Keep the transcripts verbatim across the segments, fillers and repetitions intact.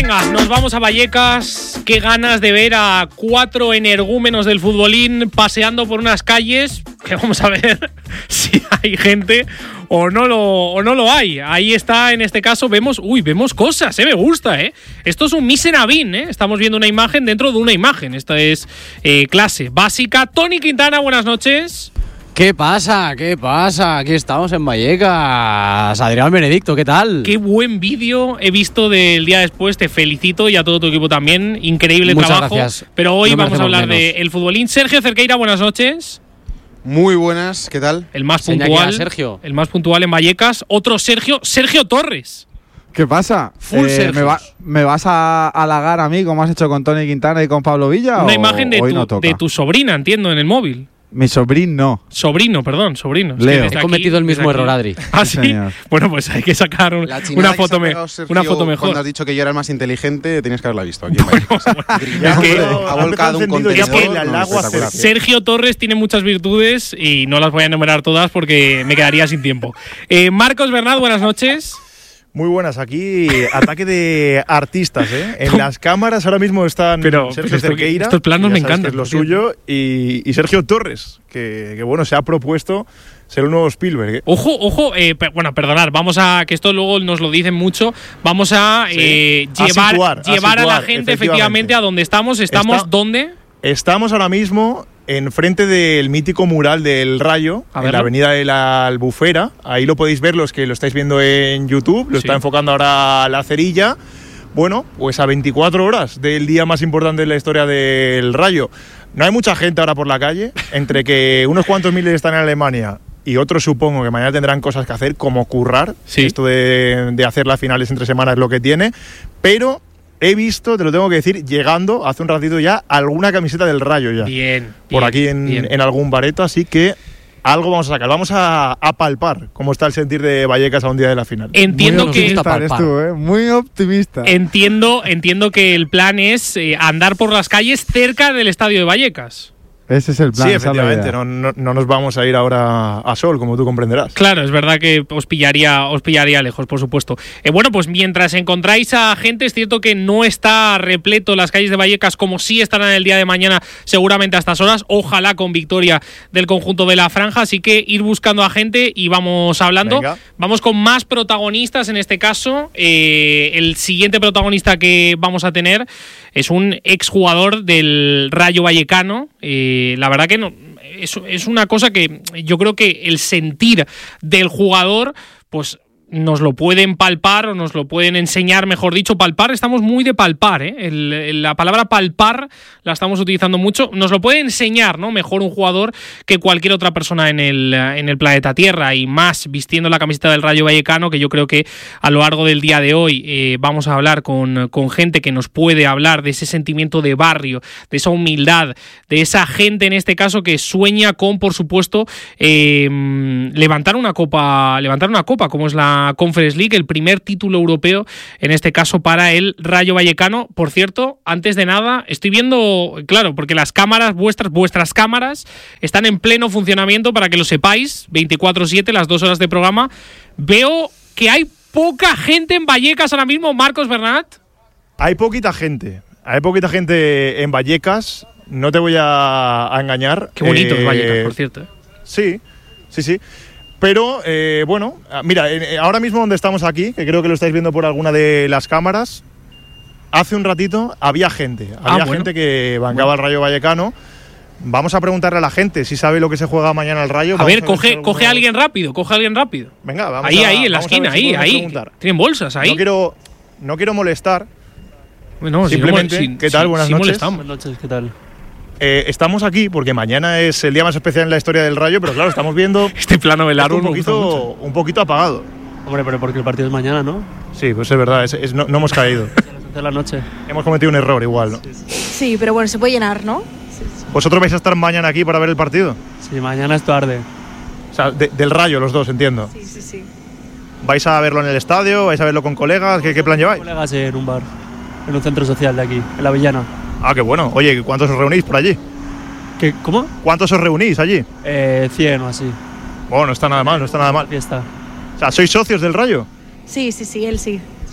Venga, nos vamos a Vallecas. Qué ganas de ver a cuatro energúmenos del futbolín paseando por unas calles. Que vamos a ver si hay gente o no lo, o no lo hay. Ahí está, en este caso, vemos, uy, vemos cosas, eh, me gusta, eh. Esto es un Misenabin, eh. Estamos viendo una imagen dentro de una imagen. Esta es eh, clase básica. Tony Quintana, buenas noches. ¿Qué pasa? ¿Qué pasa? Aquí estamos en Vallecas. Adrián Benedicto, ¿qué tal? Qué buen vídeo he visto del día después. Te felicito y a todo tu equipo también. Increíble Muchas trabajo. Gracias. Pero hoy No vamos a hablar menos. del futbolín. Sergio Cerqueira, buenas noches. Muy buenas, ¿qué tal? El más Seña puntual. aquí a Sergio. El más puntual en Vallecas. Otro Sergio, Sergio Torres. ¿Qué pasa? Full Sergios. ¿me, va- ¿Me vas a halagar a mí como has hecho con Tony Quintana y con Pablo Villa? Una o imagen de hoy tu, no toca? de tu sobrina, entiendo, en el móvil. Mi sobrino. Sobrino, perdón, sobrino. Es que Leo. desde He aquí- cometido el mismo desde aquí- error, Adri. ¿Ah, Sí, sí? señor. Bueno, pues hay que sacar un- La chinada una, que foto se ha me- pegado Sergio una foto mejor. Cuando has dicho que yo era el más inteligente, tenías que haberla visto aquí en Vallecas. Es que- ha volcado un encendido ya contenedor. por el no, agua espectacular. Sergio Torres tiene muchas virtudes y no las voy a enumerar todas porque me quedaría sin tiempo. Eh, Marcos Bernat, buenas noches. Muy buenas, aquí ataque de artistas, ¿eh? En las cámaras ahora mismo están Pero, Sergio pero esto- Cerqueira, estos planos que me ya sabes encantan, que es lo por cierto. suyo, y, y Sergio Torres, que, que bueno, se ha propuesto ser un nuevo Spielberg. ¿eh? Ojo, ojo, eh, per- bueno, perdonad, vamos a, que esto luego nos lo dicen mucho, vamos a Sí. eh, A llevar, situar, a llevar a, la situar, gente efectivamente. efectivamente a donde estamos. ¿Estamos Está- dónde? Estamos ahora mismo enfrente del mítico mural del Rayo, A en verlo. la avenida de la Albufera. Ahí lo podéis ver los que lo estáis viendo en YouTube, lo Sí. está enfocando ahora la cerilla. Bueno, pues a veinticuatro horas del día más importante de la historia del Rayo. No hay mucha gente ahora por la calle, entre que unos cuantos miles están en Alemania y otros supongo que mañana tendrán cosas que hacer, como currar. Sí. Esto de, de hacer las finales entre semanas es lo que tiene. Pero he visto, te lo tengo que decir, llegando hace un ratito ya alguna camiseta del Rayo ya. Bien. Por bien, aquí en, bien. en algún bareto, así que algo vamos a sacar. Vamos a, a palpar cómo está el sentir de Vallecas a un día de la final. Entiendo Muy que optimista eres palpar. tú, ¿eh? Muy optimista. entiendo, entiendo que el plan es eh, andar por las calles cerca del estadio de Vallecas. Ese es el plan. Sí, esa es la efectivamente, idea. no, no- no nos vamos a ir ahora a sol, como tú comprenderás. Claro, es verdad que os pillaría, os pillaría lejos, por supuesto. Eh, bueno, pues mientras encontráis a gente, es cierto que no está repleto las calles de Vallecas como sí estarán el día de mañana, seguramente a estas horas. Ojalá con victoria del conjunto de la franja. Así que ir buscando a gente y vamos hablando. Venga. Vamos con más protagonistas en este caso. Eh, el siguiente protagonista que vamos a tener es un exjugador del Rayo Vallecano. Eh, la verdad que no, es, es una cosa que yo creo que el sentir del jugador, pues nos lo pueden palpar o nos lo pueden enseñar, mejor dicho. Palpar, estamos muy de palpar, ¿eh? El- el- la palabra palpar la estamos utilizando mucho. Nos lo puede enseñar, ¿no? Mejor un jugador que cualquier otra persona en el, en el planeta Tierra, y más vistiendo la camiseta del Rayo Vallecano, que yo creo que a lo largo del día de hoy eh, vamos a hablar con, con gente que nos puede hablar de ese sentimiento de barrio, de esa humildad, de esa gente en este caso que sueña con, por supuesto, eh, levantar una copa, levantar una copa como es la Conference League, el primer título europeo en este caso para el Rayo Vallecano. Por cierto, antes de nada, estoy viendo, claro, porque las cámaras, vuestras, vuestras cámaras están en pleno funcionamiento, para que lo sepáis, veinticuatro siete, las dos horas de programa. Veo que hay poca gente en Vallecas ahora mismo, Marcos Bernat. Hay poquita gente, hay poquita gente en Vallecas, no te voy a, a engañar. Qué bonito es Eh, Vallecas, por cierto. ¿eh? Sí, sí, sí. Pero, eh, bueno, ah, mira, eh, ahora mismo donde estamos aquí, que creo que lo estáis viendo por alguna de las cámaras, hace un ratito había gente. Ah, Había bueno. gente que bancaba el Rayo Vallecano. Vamos a preguntarle a la gente si sabe lo que se juega mañana al Rayo. A Vamos ver, si coge, alguno- coge a alguien rápido, coge a alguien rápido. Venga, vamos Ahí, a, ahí, en la vamos a ver esquina, si ahí, podemos ahí. preguntar. Tienen bolsas ahí. No quiero, no quiero molestar. Bueno, si no simplemente, mol- si- ¿qué tal? si- Buenas si noches. molestamos. Buenas noches, ¿qué tal? Eh, estamos aquí porque mañana es el día más especial en la historia del Rayo, pero claro, estamos viendo Este plano del esto árbol un me gusta mucho. poquito, un poquito apagado. Hombre, pero porque el partido es mañana, ¿no? Sí, pues es verdad, es- es- no, no hemos caído. A las once de la noche. Hemos cometido un error igual, ¿no? Sí, pero bueno, se puede llenar, ¿no? ¿Vosotros vais a estar mañana aquí para ver el partido? Sí, mañana es tarde. O sea, de- del Rayo los dos, entiendo. Sí, sí, sí. ¿Vais a verlo en el estadio? ¿Vais a verlo con colegas? ¿Qué, qué plan lleváis? Colegas en un bar, en un centro social de aquí, en La Villana. Ah, qué bueno. Oye, ¿cuántos os reunís por allí? ¿Qué, ¿Cómo? ¿Cuántos os reunís allí? Eh, cien o así. Bueno, no está nada mal, no está nada mal. Fiesta. O sea, ¿sois socios del Rayo? Sí, sí, sí, él sí.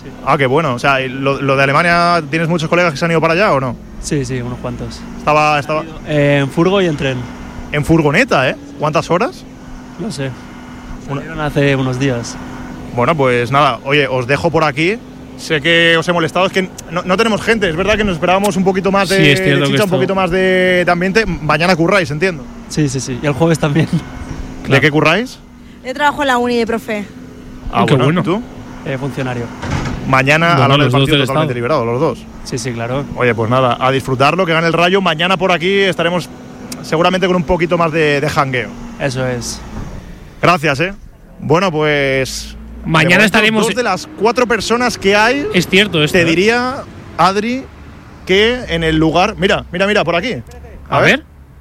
sí. Ah, qué bueno. O sea, lo, lo de Alemania, ¿tienes muchos colegas que se han ido para allá o no? Sí, sí, unos cuantos. Estaba, estaba Eh, en furgo y en tren. en furgoneta, ¿eh? ¿Cuántas horas? No sé. Salieron hace unos días. Bueno, pues nada, oye, os dejo por aquí. Sé que os he molestado, es que no, no tenemos gente, es verdad que nos esperábamos un poquito más de, Sí, es cierto de que chicha, un esto- poquito más de, de ambiente. Mañana curráis, entiendo. Sí, sí, sí. Y el jueves también. ¿De qué curráis? Yo trabajo en la uni de profe. Ah, Qué bueno. ¿y tú? Eh, funcionario. Mañana Bueno, a la hora del los dos partido del totalmente Estado. liberados, los dos. Sí, sí, claro. Oye, pues nada, a disfrutarlo, que gane el Rayo. Mañana por aquí estaremos seguramente con un poquito más de, de jangueo. Eso es. Gracias, ¿eh? Bueno, pues... Mañana de momento, estaremos- Dos de las cuatro personas que hay, Es cierto esto. te ¿eh? diría, Adri, que en el lugar... Mira, mira, mira, por aquí. A ver.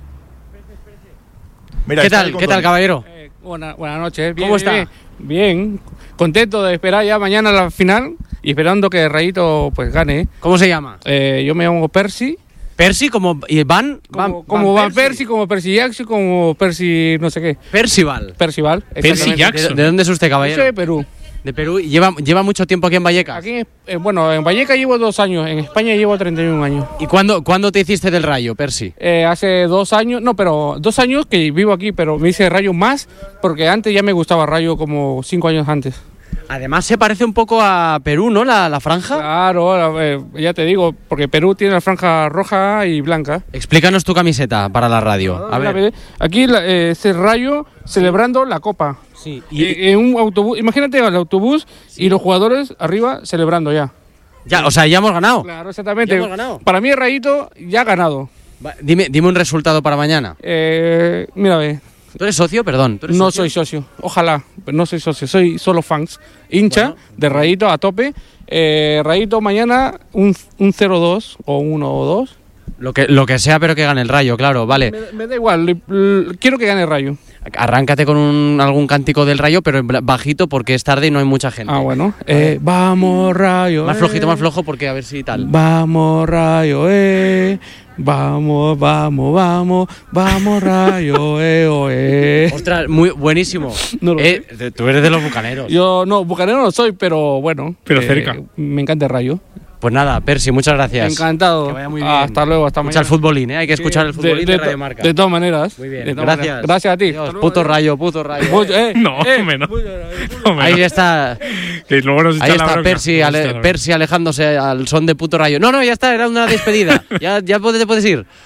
Mira, ¿Qué está ahí tal? con ¿Qué tal, Tony. caballero? Eh, buena- buenas noches. Bien, ¿Cómo está? Bien, bien. Contento de esperar ya mañana la final y esperando que Rayito pues gane. ¿Cómo se llama? Eh, yo me llamo Percy. Percy, como y Van, Como, Van, como Van Van Percy, como Percy Jackson, como Percy no sé qué. Percival. Percival. Percy exactamente. Jackson. ¿De, de dónde es usted, Yo soy caballero? de Perú. De Perú. ¿Y lleva, lleva mucho tiempo aquí en Vallecas? Aquí, eh, bueno, en Vallecas llevo dos años, en España llevo treinta y un años. ¿Y cuándo, cuándo te hiciste del Rayo, Percy? Eh, hace dos años, no, pero dos años que vivo aquí, pero me hice Rayo más porque antes ya me gustaba Rayo como cinco años antes. Además se parece un poco a Perú, ¿no? La, la franja. Claro, eh, ya te digo, porque Perú tiene la franja roja y blanca. Explícanos tu camiseta para la radio. A Mira, ver. ve, aquí la- eh, este Rayo celebrando la copa. Sí. Eh, en un autobús, imagínate el autobús y los jugadores arriba celebrando ya. Ya, o sea, ya hemos ganado. Claro, exactamente. Ya hemos ganado. Para mí el Rayito ya ha ganado. Va, dime, dime un resultado para mañana. Eh, mira, ve, ¿Tú eres socio? Perdón. ¿tú eres no socio? soy socio. Ojalá, pero no soy socio. Soy solo fans. Hincha Bueno. de Rayito a tope. Eh, Rayito mañana un, un cero dos o uno dos. Lo que, lo que sea, pero que gane el Rayo, claro, vale. Me, me da igual, li- l- quiero que gane el Rayo. Arráncate con un, algún cántico del Rayo, pero en bla- bajito porque es tarde y no hay mucha gente. Ah, bueno. Eh, vamos, Rayo. Más eh. flojito, más flojo, porque a ver si tal. Vamos, Rayo, eh. Vamos, vamos, vamos. Vamos, Rayo, eh, oh, eh. Ostras, muy buenísimo. No lo Eh, tú eres de los bucaneros. Yo no, bucanero no soy, pero bueno. Pero eh, cerca. Me encanta el Rayo. Pues nada, Percy, muchas gracias. Encantado. Que vaya muy bien. Hasta luego, hasta Escucha mañana. el futbolín, ¿eh? Hay que escuchar el futbolín de, de, Radio to- Marca. de todas maneras. Muy bien, de todas gracias. maneras. Gracias a ti. Dios, Hasta luego, puto eh. Rayo, puto Rayo. Mucho- eh, No, eh, menos. mucho- No, Ahí menos. está, Que luego nos ahí echan la está bronca. Percy, Nos ale- echan la bronca. Percy alejándose al son de puto Rayo. No, no, ya está, era una despedida. ya ya puedes, te puedes ir.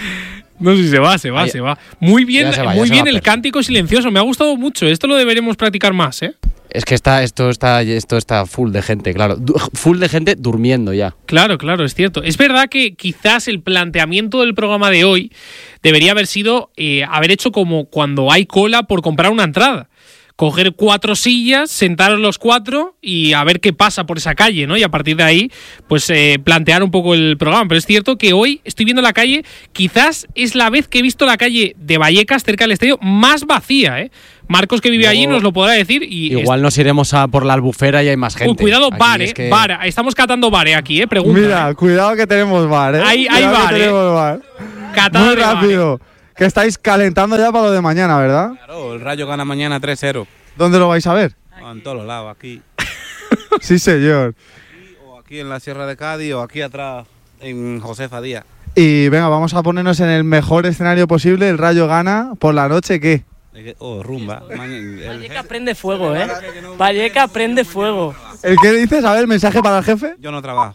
No sé si se va, se va, Ahí- se va. Muy bien, Ya se va, muy ya se bien va, el Percy. cántico silencioso. Me ha gustado mucho. Esto lo deberemos practicar más, ¿eh? Es que está, esto está, esto está full de gente, claro. Du- full de gente durmiendo ya. Claro, claro, es cierto. Es verdad que quizás el planteamiento del programa de hoy debería haber sido eh, haber hecho como cuando hay cola por comprar una entrada. Coger cuatro sillas, sentaros los cuatro y a ver qué pasa por esa calle, ¿no? Y a partir de ahí, pues eh, plantear un poco el programa. Pero es cierto que hoy estoy viendo la calle, quizás es la vez que he visto la calle de Vallecas, cerca del estadio, más vacía, ¿eh? Marcos, que vive Luego, allí, nos lo podrá decir. Y Igual nos iremos a por la Albufera y hay más gente. Uy, cuidado, Aquí bar, es eh, que- bar. Estamos catando bar, eh, aquí, ¿eh? Pregunta. Mira, eh. cuidado que tenemos bar, ¿eh? Hay- hay Cuidado que bar, ¿eh? tenemos bar. Catada Muy de bar, rápido. Que estáis calentando ya para lo de mañana, ¿verdad? Claro, el Rayo gana mañana tres cero. ¿Dónde lo vais a ver? En todos los lados, aquí. Sí, señor. O aquí en la Sierra de Cádiz o aquí atrás en Josefa Díaz. Y venga, vamos a ponernos en el mejor escenario posible. El Rayo gana por la noche, ¿qué? O rumba. Vallecas prende fuego, ¿eh? Vallecas prende fuego. ¿El qué dices? A ver, mensaje para el jefe. Yo no trabajo.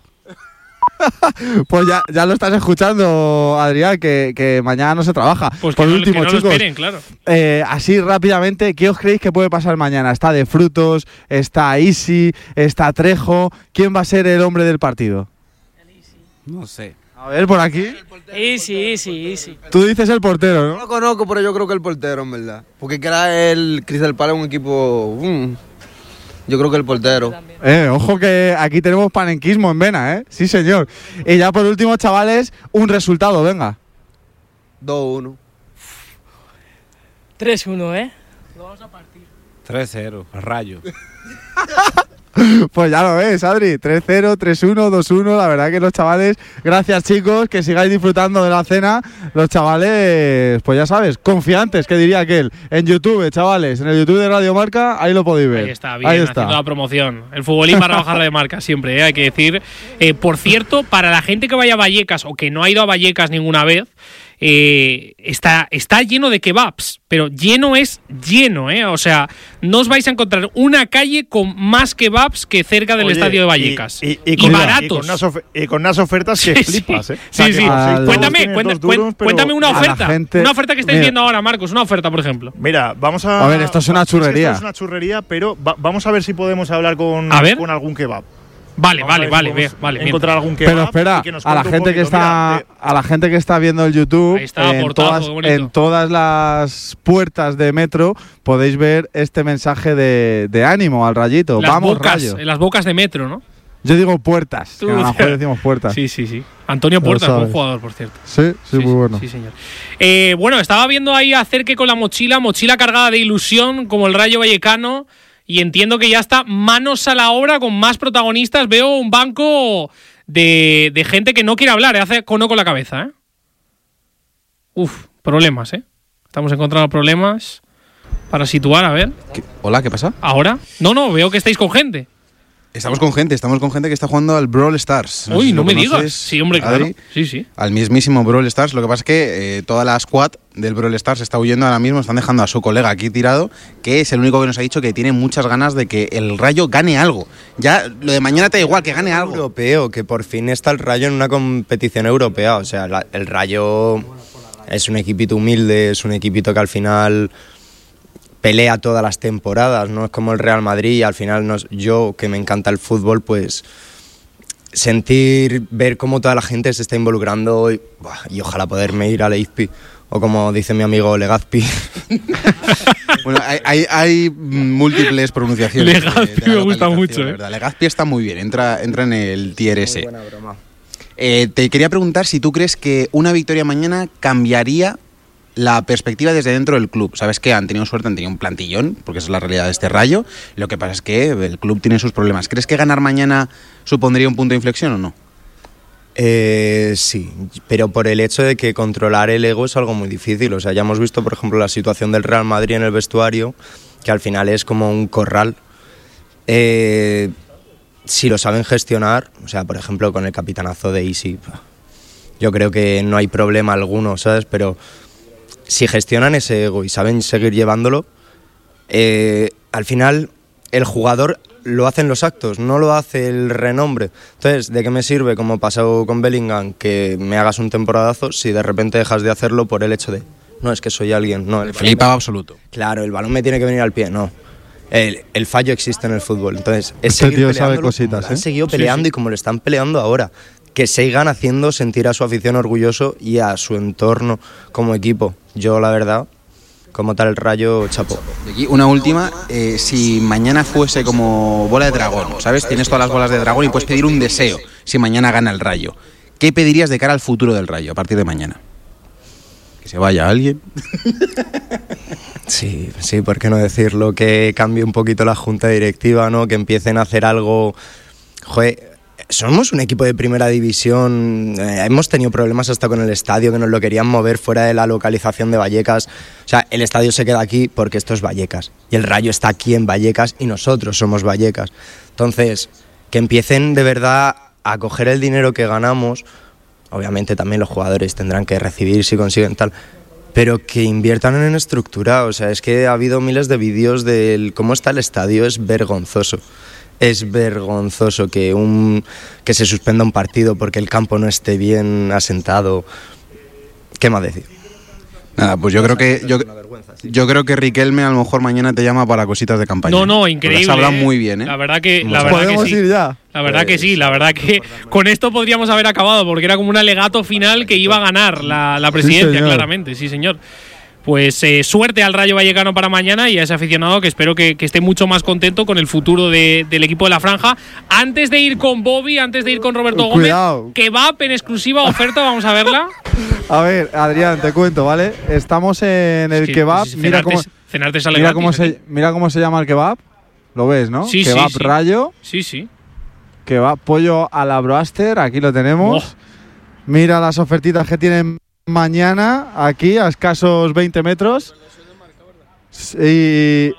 Pues ya, ya lo estás escuchando, Adrián, que, que mañana no se trabaja. Pues por que no, último, que no lo chicos, esperen, claro. eh, así rápidamente, ¿qué os creéis que puede pasar mañana? Está De Frutos, está Isi, está Trejo. ¿Quién va a ser el hombre del partido? No sé. A ver, por aquí. Sí, sí, sí, sí. Tú dices el portero, No ¿no? lo conozco, pero yo creo que el portero, en verdad. Porque que era el Crystal Palace un equipo... mm, yo creo que el portero. Eh, ojo que aquí tenemos panenquismo en vena, ¿eh? Sí, señor. Y ya por último, chavales, un resultado, venga. dos uno. tres uno, ¿eh? tres cero. Rayo. Pues ya lo ves, Adri, tres cero, tres uno, dos uno, la verdad que los chavales, gracias chicos, que sigáis disfrutando de la cena, los chavales, pues ya sabes, confiantes, que diría aquel, en YouTube, chavales, en el YouTube de Radio Marca, ahí lo podéis ver. Ahí está, bien, ahí haciendo está. la promoción. El futbolín barra baja Radio Marca, siempre, ¿eh? Hay que decir. Eh, por cierto, para la gente que vaya a Vallecas o que no ha ido a Vallecas ninguna vez, Eh, está, está lleno de kebabs, pero lleno es lleno, ¿eh? O sea, no os vais a encontrar una calle con más kebabs que cerca del Oye, estadio de Vallecas. Y, y, y, y con, baratos. Y con, unas of- y con unas ofertas que Sí, flipas, sí. ¿eh? Sí, O sea, que sí. por seis Al- Cuéntame, tienes cuenta- dos duros, pero cuéntame una a la oferta. gente- Una oferta que estáis Mira. viendo ahora, Marcos. Una oferta, por ejemplo. Mira, vamos a. A ver, esto es una va- que churrería. Esto es una churrería, pero va- vamos a ver si podemos hablar con, A ver. con algún kebab. Vale, Vamos a vale, ver si vale, podemos ve, vale. encontrar algún kebab. Pero espera, y que nos a la cuente un gente que poquito. está Mira, a la gente que está viendo el YouTube, Ahí está, en, portazo, todas, qué bonito. en todas las puertas de metro podéis ver este mensaje de, de ánimo al Rayito. Las Vamos, bocas, Rayo. en las bocas de metro, ¿no? Yo digo puertas, Tú, que a lo mejor tío. decimos puertas. Sí, sí, sí. Antonio Lo Puertas, buen sabes. jugador, por cierto. Sí, sí, muy bueno. Sí, señor. Eh, bueno, estaba viendo ahí acerque con la mochila, mochila cargada de ilusión, como el Rayo Vallecano, y entiendo que ya está manos a la obra con más protagonistas. Veo un banco de, de gente que no quiere hablar, ¿eh? Hace cono con la cabeza, ¿eh? Uf, problemas, ¿eh? Estamos encontrando problemas para situar, a ver. ¿Qué? Hola, ¿qué pasa? ¿Ahora? No, no, veo que estáis con gente. Estamos con gente, estamos con gente que está jugando al Brawl Stars. Uy, sé no si me lo digas. conoces, Sí, hombre, claro. Adri. Sí, sí. Al mismísimo Brawl Stars. Lo que pasa es que eh, toda la squad del Brawl Stars está huyendo ahora mismo. Están dejando a su colega aquí tirado, que es el único que nos ha dicho que tiene muchas ganas de que el Rayo gane algo. Ya lo de mañana te da igual, que gane algo. Europeo, que por fin está el Rayo en una competición europea. O sea, la- el Rayo es un equipito humilde, es un equipito que al final pelea todas las temporadas, no es como el Real Madrid y al final nos, yo, que me encanta el fútbol, pues sentir, ver cómo toda la gente se está involucrando y, buah, y ojalá poderme ir a Leipzig o como dice mi amigo Legazpi. Bueno, hay, hay, hay múltiples pronunciaciones. de- de Legazpi la me gusta localización, mucho, la ¿eh? verdad. Legazpi está muy bien, entra, entra en el tier Muy S. buena broma. Eh, te quería preguntar si tú crees que una victoria mañana cambiaría la perspectiva desde dentro del club. Sabes que han tenido suerte, han tenido un plantillón, porque esa es la realidad de este Rayo. Lo que pasa es que el club tiene sus problemas. ¿Crees que ganar mañana supondría un punto de inflexión o no? Eh, sí, pero por el hecho de que controlar el ego es algo muy difícil. O sea, ya hemos visto, por ejemplo, la situación del Real Madrid en el vestuario, que al final es como un corral. Eh, si lo saben gestionar, o sea, por ejemplo, con el capitanazo de Isi, yo creo que no hay problema alguno, ¿sabes? Pero si gestionan ese ego y saben seguir llevándolo, eh, al final el jugador lo hace en los actos, no lo hace el renombre. Entonces, ¿de qué me sirve, como pasó con Bellingham, que me hagas un temporadazo si de repente dejas de hacerlo por el hecho de, no, es que soy alguien, no. El Flipado absoluto. Claro, el balón me tiene que venir al pie, no. El, el fallo existe en el fútbol. Entonces, es Este seguir tío sabe peleándolo cositas, como lo han ¿eh? seguido Sí, peleando sí. y como lo están peleando ahora. Que sigan haciendo sentir a su afición orgulloso y a su entorno como equipo. Yo, la verdad, como tal el Rayo, chapo. Y aquí una última, eh, si mañana fuese como bola de dragón, ¿sabes? Tienes todas las bolas de dragón y puedes pedir un deseo si mañana gana el Rayo. ¿Qué pedirías de cara al futuro del Rayo a partir de mañana? ¿Que se vaya alguien? Sí, sí, ¿por qué no decirlo? Que cambie un poquito la junta directiva, ¿no? Que empiecen a hacer algo... Joder, somos un equipo de primera división, eh, hemos tenido problemas hasta con el estadio, que nos lo querían mover fuera de la localización de Vallecas. O sea, el estadio se queda aquí porque esto es Vallecas. Y el Rayo está aquí en Vallecas y nosotros somos Vallecas. Entonces, que empiecen de verdad a coger el dinero que ganamos. Obviamente también los jugadores tendrán que recibir si consiguen tal, pero que inviertan en estructura. O sea, es que ha habido miles de vídeos de cómo está el estadio, es vergonzoso. Es vergonzoso que, un, que se suspenda un partido porque el campo no esté bien asentado. ¿Qué más decir? Nada, pues yo creo que yo, yo creo que Riquelme a lo mejor mañana te llama para cositas de campaña. No, no, Porque increíble. has hablado ¿eh? muy bien, ¿eh? La verdad que, la Muchas verdad que ¿Podemos sí. ir ya? La verdad que sí, la verdad que con esto podríamos haber acabado, porque era como un alegato final que iba a ganar la, la presidencia, señor. claramente, sí señor. Pues eh, suerte al Rayo Vallecano para mañana y a ese aficionado que espero que, que esté mucho más contento con el futuro de- del equipo de la franja. Antes de ir con Bobby, antes de ir con Roberto Gómez, Cuidado. kebab en exclusiva oferta, vamos a verla. A ver, Adrián, te cuento, ¿vale? Estamos en el Es que, kebab. pues, Mira cenarte- cómo, cenarte sale mira, gratis cómo aquí. se, mira cómo se llama el kebab. lo ves, ¿no? Sí, Kebab sí, sí. Rayo. Sí, sí. Kebab pollo a la broaster, aquí lo tenemos. Oh. Mira las ofertitas que tienen mañana, aquí a escasos veinte metros. Y,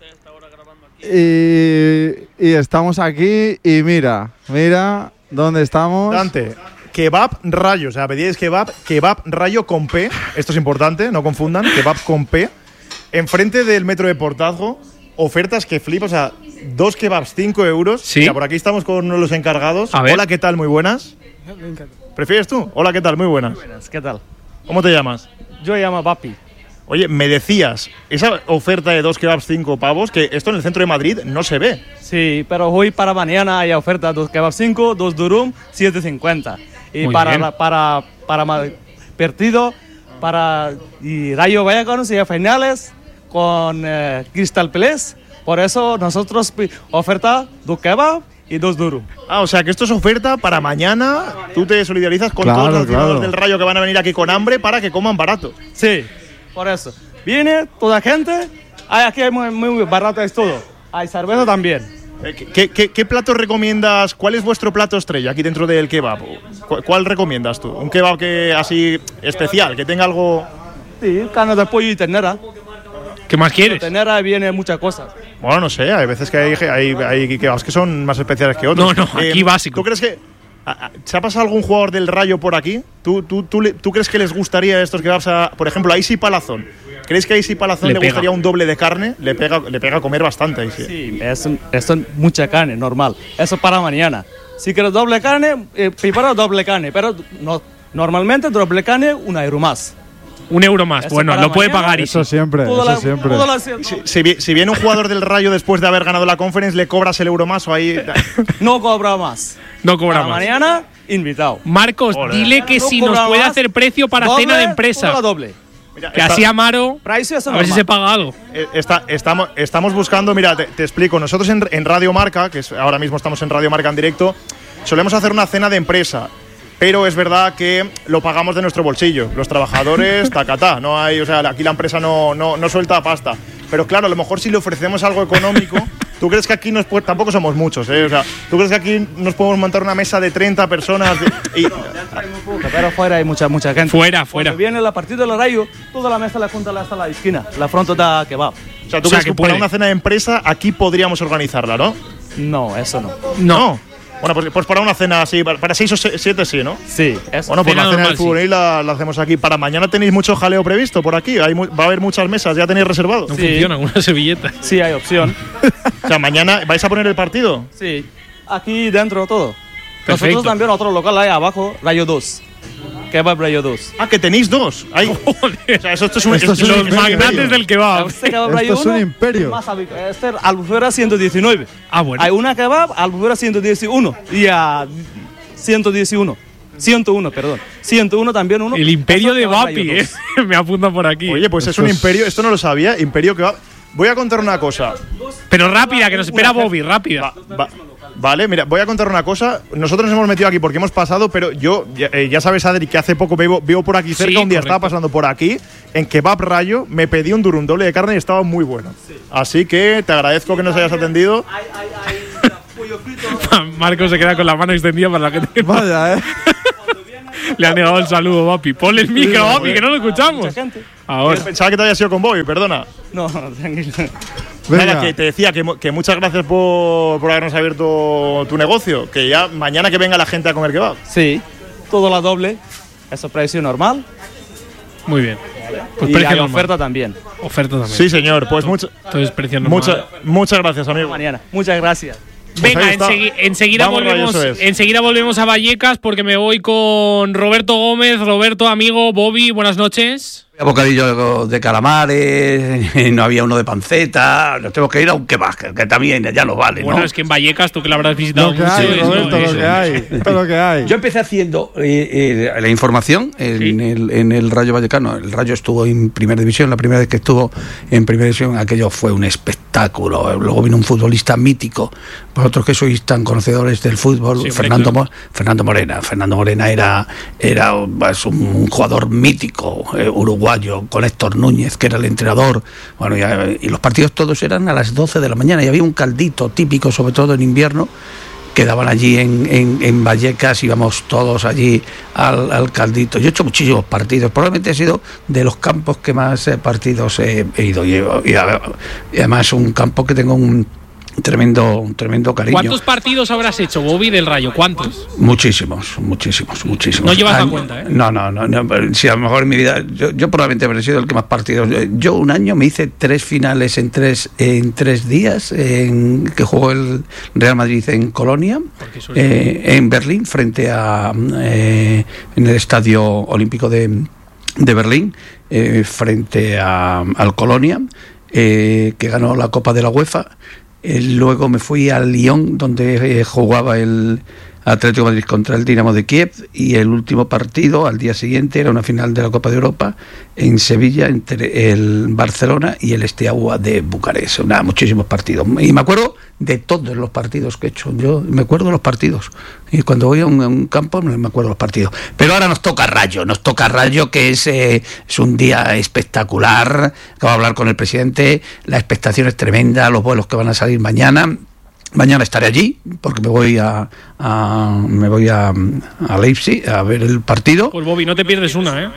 y, y estamos aquí y mira, mira dónde estamos. Dante, Kebab Rayo, o sea, pedíais kebab, Kebab Rayo con P, esto es importante, no confundan, Kebab con P, enfrente del metro de Portazgo, ofertas que flipas, o sea, dos kebabs, cinco euros. Sí. Mira, por aquí estamos con uno de los encargados. A ver. Hola, ¿qué tal? Muy buenas. ¿Prefieres tú? Hola, ¿qué tal? Muy buenas. Buenas, ¿qué tal? ¿Cómo te llamas? Yo me llamo Papi. Oye, me decías, esa oferta de dos kebabs, cinco pavos, que esto en el centro de Madrid no se ve. Sí, pero hoy para mañana hay oferta dos kebabs cinco, dos durum, siete cincuenta. Y Muy para, bien. la- para, para, ma- partido, para y Rayo Vallecano y finales con eh, Crystal Palace. Por eso nosotros pi- oferta dos kebab y dos durum. Ah, o sea, que esto es oferta para mañana. Tú te solidarizas con Claro, todos los aficionados claro. del Rayo que van a venir aquí con hambre para que coman barato. Sí, por eso. Viene toda gente, hay aquí hay muy, muy barato es todo. Hay cerveza también. Eh, ¿Qué, qué, qué plato recomiendas? ¿Cuál es vuestro plato estrella aquí dentro del kebab? ¿Cu- ¿Cuál recomiendas tú? ¿Un kebab que así especial, que tenga algo...? Sí, carne de pollo y ternera. ¿Qué más quieres? Ternera viene muchas cosas. Bueno, no sé, hay veces que hay, hay, hay kebabs que son más especiales que otros. No, no, aquí básico. ¿Tú crees que a- a- se ha pasado algún jugador del Rayo por aquí? ¿Tú, tú, tú, le- tú crees que les gustaría estos kebabs a, por ejemplo, a Isi Palazón? ¿Crees que a Isi Palazón Le le, pega. gustaría un doble de carne? Le pega, le pega a comer bastante a Isi. Sí, es, es mucha carne, normal. Eso para mañana. Si quieres doble carne, eh, prepara doble carne, pero no, normalmente doble carne, un euro más. Un euro más. Eso Bueno, para lo puede mañana. pagar Eso Isi. siempre, Toda eso la- siempre. toda la- Si, si vi- si viene un jugador del Rayo después de haber ganado la Conference, ¿le cobras el euro más o ahí...? No cobra más. No cobra Para más. mañana, invitado. Marcos, Ole. dile que No si cobra nos puede más. hacer precio para Doble, cena de empresa. toda la doble. Mira, Que está- así Amaro, Precio es a ver si normal. se paga algo. Eh, está- estamos, estamos buscando, mira, te, te explico. Nosotros en, en Radio Marca, que es, ahora mismo estamos en Radio Marca en directo, solemos hacer una cena de empresa. Pero es verdad que lo pagamos de nuestro bolsillo. Los trabajadores, tacatá. No hay, o sea, aquí la empresa no, no, no suelta pasta. Pero claro, a lo mejor si le ofrecemos algo económico, ¿tú crees que aquí nos puede, tampoco somos muchos, ¿eh? O sea, ¿tú crees que aquí nos podemos montar una mesa de treinta personas? de- y, Pero fuera hay mucha, mucha gente. Fuera, fuera. Cuando viene la partida del Rayo, toda la mesa la junta hasta la esquina, la fronto da kebab. o sea, ¿tú O sea, crees que, que para puede. una cena de empresa aquí podríamos organizarla, no? No, eso no. No. Bueno, pues, pues para una cena así, para, para seis o se- siete sí, ¿no? Sí, eso. Bueno, pues Cena la cena normal, del fútbol sí. ahí la, la hacemos aquí. Para mañana tenéis mucho jaleo previsto por aquí. Hay mu- va a haber muchas mesas, ya tenéis reservado. No Sí. funciona una servilleta. Sí, hay opción. O sea, mañana vais a poner el partido. Sí, aquí dentro todo. Perfecto. Nosotros también otro local hay abajo, Rayo dos. Kebab Rayo dos. Ah, que tenéis dos. Hay- o sea, eso, esto es un, Esto esto es un es un Los imperio. magnates del kebab. Este kebab Esto Rayo es un uno, imperio. Más habi- este es Albufera ciento diecinueve. Ah, bueno. Hay una kebab Albufera ciento dieciuno y a ciento dieciuno. ciento uno, perdón. ciento uno también uno. El imperio Eso de kebab Vapi, Rayo ¿eh? dos. Me apunta por aquí. Oye, pues es Esto un es- imperio. Esto no lo sabía. Imperio que va. Voy a contar una cosa. Pero rápida, que nos espera Bobby, rápida. Va- va- vale, mira, voy a contar una cosa. Nosotros nos hemos metido aquí porque hemos pasado, pero yo, ya, eh, ya sabes, Adri, que hace poco vivo, vivo por aquí cerca. Sí, un día correcto. estaba pasando por aquí, en Kebab Rayo, me pedí un durum doble de carne y estaba muy bueno. Así que te agradezco que nos hayas atendido. Hay, hay, hay pollo frito. Marcos se queda con la mano extendida para la gente. que no- Vaya, ¿eh? Le ha negado el saludo, Vapi. Ponle el micro, Vapi, que no lo escuchamos. Mucha gente. Ahora. Pensaba que te había sido con Bobby, perdona. No, tranquilo. Venga. Nada, que te decía que, mu- que muchas gracias por, por habernos abierto tu negocio. Que ya mañana que venga la gente a comer kebab. Sí, todo la doble. Eso precio normal. Muy bien. Pues y precio hay normal. oferta también. Oferta también. Sí, señor. Pues mucho, Entonces, precio normal. mucha- muchas gracias, amigo. Mañana. Muchas gracias. Venga, Pues ahí está. ensegui- enseguida, Vamos, volvemos, Rayo, eso es. enseguida volvemos a Vallecas porque me voy con Roberto Gómez. Roberto, amigo, Bobby, buenas noches. Había bocadillo de calamares, y no había uno de panceta. Nos tenemos que ir a un kebab, que, que también ya nos vale, Bueno, ¿no? es que en Vallecas, tú que lo habrás visitado Lo que mucho. hay, es- Roberto, es- lo que hay. Todo lo que hay. Yo empecé haciendo eh, eh, la información en, Sí. el, en el Rayo Vallecano. El Rayo estuvo en primera división, la primera vez que estuvo en primera división, aquello fue un espectáculo. Luego vino un futbolista mítico. Vosotros que sois tan conocedores del fútbol, Sí, Fernando, claro. Mo- Fernando Morena. Fernando Morena era, era pues, un, un jugador mítico, eh, uruguayo. Aguayo, con Héctor Núñez, que era el entrenador. Bueno, ya, y los partidos todos eran a las doce de la mañana y había un caldito típico, sobre todo en invierno, que daban allí en, en, en Vallecas, íbamos todos allí al, al caldito. Yo he hecho muchísimos partidos, probablemente he sido de los campos que más eh, partidos he, he ido. Y, y, y además un campo que tengo un tremendo, un tremendo cariño. ¿Cuántos partidos habrás hecho, Bobby, del Rayo? ¿Cuántos? Muchísimos, muchísimos, muchísimos. No llevas ah, la cuenta, ¿eh? No, no, no, no. Sí, a lo mejor en mi vida, yo, yo probablemente habré sido el que más partidos. Yo un año me hice tres finales en tres, en tres días, en, que jugó el Real Madrid en Colonia, eh, en Berlín, frente a eh, en el Estadio Olímpico de, de Berlín, eh, frente a, al Colonia, eh, que ganó la Copa de la UEFA. Eh, luego me fui a Lyon, donde eh, jugaba el Atlético de Madrid contra el Dinamo de Kiev, y el último partido al día siguiente era una final de la Copa de Europa en Sevilla entre el Barcelona y el Steaua de Bucarest. Nada, muchísimos partidos. Y me acuerdo de todos los partidos que he hecho. Yo me acuerdo de los partidos. Y cuando voy a un, a un campo me acuerdo de los partidos. Pero ahora nos toca Rayo, nos toca Rayo, que es, eh, es un día espectacular. Acabo de hablar con el presidente, la expectación es tremenda, los vuelos que van a salir mañana. Mañana estaré allí porque me voy a, a me voy a, a Leipzig a ver el partido. Pues Bobby, no te pierdes una, ¿eh?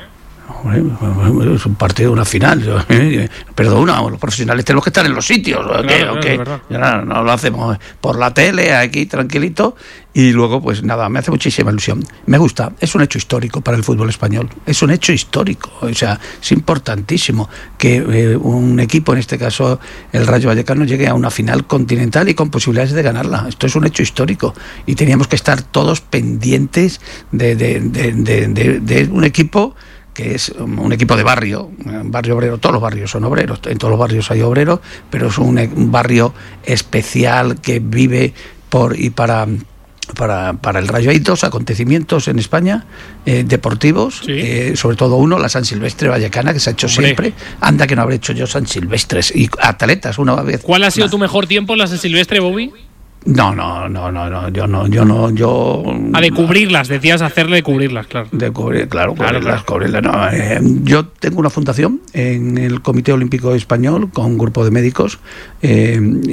Es un partido, una final. Yo, eh, perdona, los profesionales tenemos que estar en los sitios. Claro, ¿okay? claro, ¿okay? No, no lo hacemos por la tele, aquí tranquilito. Y luego, pues nada, me hace muchísima ilusión. Me gusta, es un hecho histórico para el fútbol español. Es un hecho histórico. O sea, es importantísimo que eh, un equipo, en este caso el Rayo Vallecano, llegue a una final continental y con posibilidades de ganarla. Esto es un hecho histórico. Y teníamos que estar todos pendientes de, de, de, de, de, de un equipo que es un equipo de barrio, un barrio obrero. Todos los barrios son obreros, en todos los barrios hay obreros, pero es un, un barrio especial que vive por y para para, para el Rayo. Hay dos acontecimientos en España eh, deportivos, sí. eh, sobre todo uno, la San Silvestre Vallecana, que se ha hecho Hombre. siempre. Anda que no habré hecho yo San Silvestres y atletas una vez. ¿Cuál ha sido nah. tu mejor tiempo en la San Silvestre, Bobby? No, no, no, no, no, yo no, yo no, yo... A de cubrirlas, decías hacerle de cubrirlas, claro. De cubrir, claro, claro, cubrirlas, claro. cubrirlas, no. Eh, yo tengo una fundación en el Comité Olímpico Español con un grupo de médicos eh,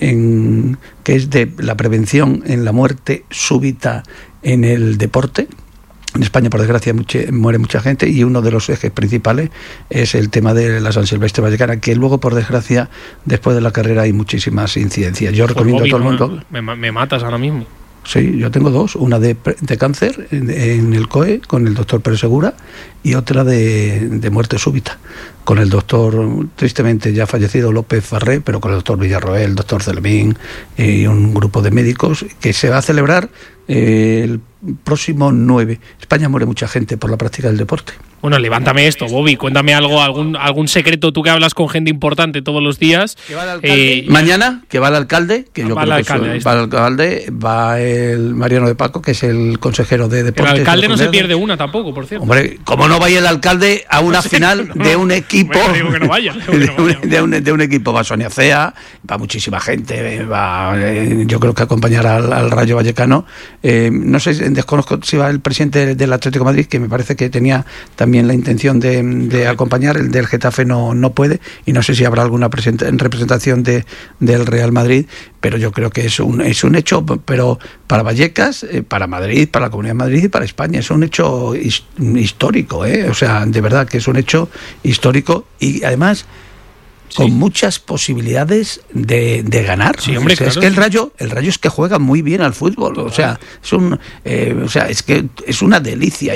en, que es de la prevención en la muerte súbita en el deporte. En España, por desgracia, mucha, muere mucha gente y uno de los ejes principales es el tema de la San Silvestre Vallecana, que luego, por desgracia, después de la carrera hay muchísimas incidencias. Yo pues recomiendo Bobby, a todo el mundo... Me, me matas ahora mismo. Sí, yo tengo dos, una de, de cáncer en, en el C O E con el doctor Pérez Segura y otra de, de muerte súbita con el doctor, tristemente ya fallecido, López Farré, pero con el doctor Villarroel, el doctor Celemín y un grupo de médicos que se va a celebrar eh, el próximo nueve. España muere mucha gente por la práctica del deporte. Bueno, levántame esto, Bobby, cuéntame algo, algún algún secreto, tú que hablas con gente importante todos los días. ¿Que va el alcalde? Eh, Mañana, que va el alcalde, que yo va creo el que alcalde, es, va el alcalde, va el Mariano de Paco, que es el consejero de deporte. El alcalde no se pierde una tampoco, por cierto. Hombre, ¿cómo no vaya el alcalde a una final no, de un equipo? Bueno, digo que no vaya. Digo que no vaya. De, un, de un equipo, va Sonia Cea, va muchísima gente, va, eh, yo creo que acompañará al, al Rayo Vallecano. Eh, no sé, desconozco si va el presidente del Atlético de Madrid, que me parece que tenía también la intención de, de acompañar, el del Getafe no, no puede, y no sé si habrá alguna representación de, del Real Madrid, pero yo creo que es un, es un hecho, pero para Vallecas, eh, para Madrid, para la Comunidad de Madrid y para España, es un hecho his, histórico, ¿eh? O sea, de verdad que es un hecho histórico y además... Sí. Con muchas posibilidades de, de ganar. Sí, hombre, o sea, claro, es que el sí. Rayo, el Rayo es que juega muy bien al fútbol. O sea, es un, eh, o sea, es que es una delicia.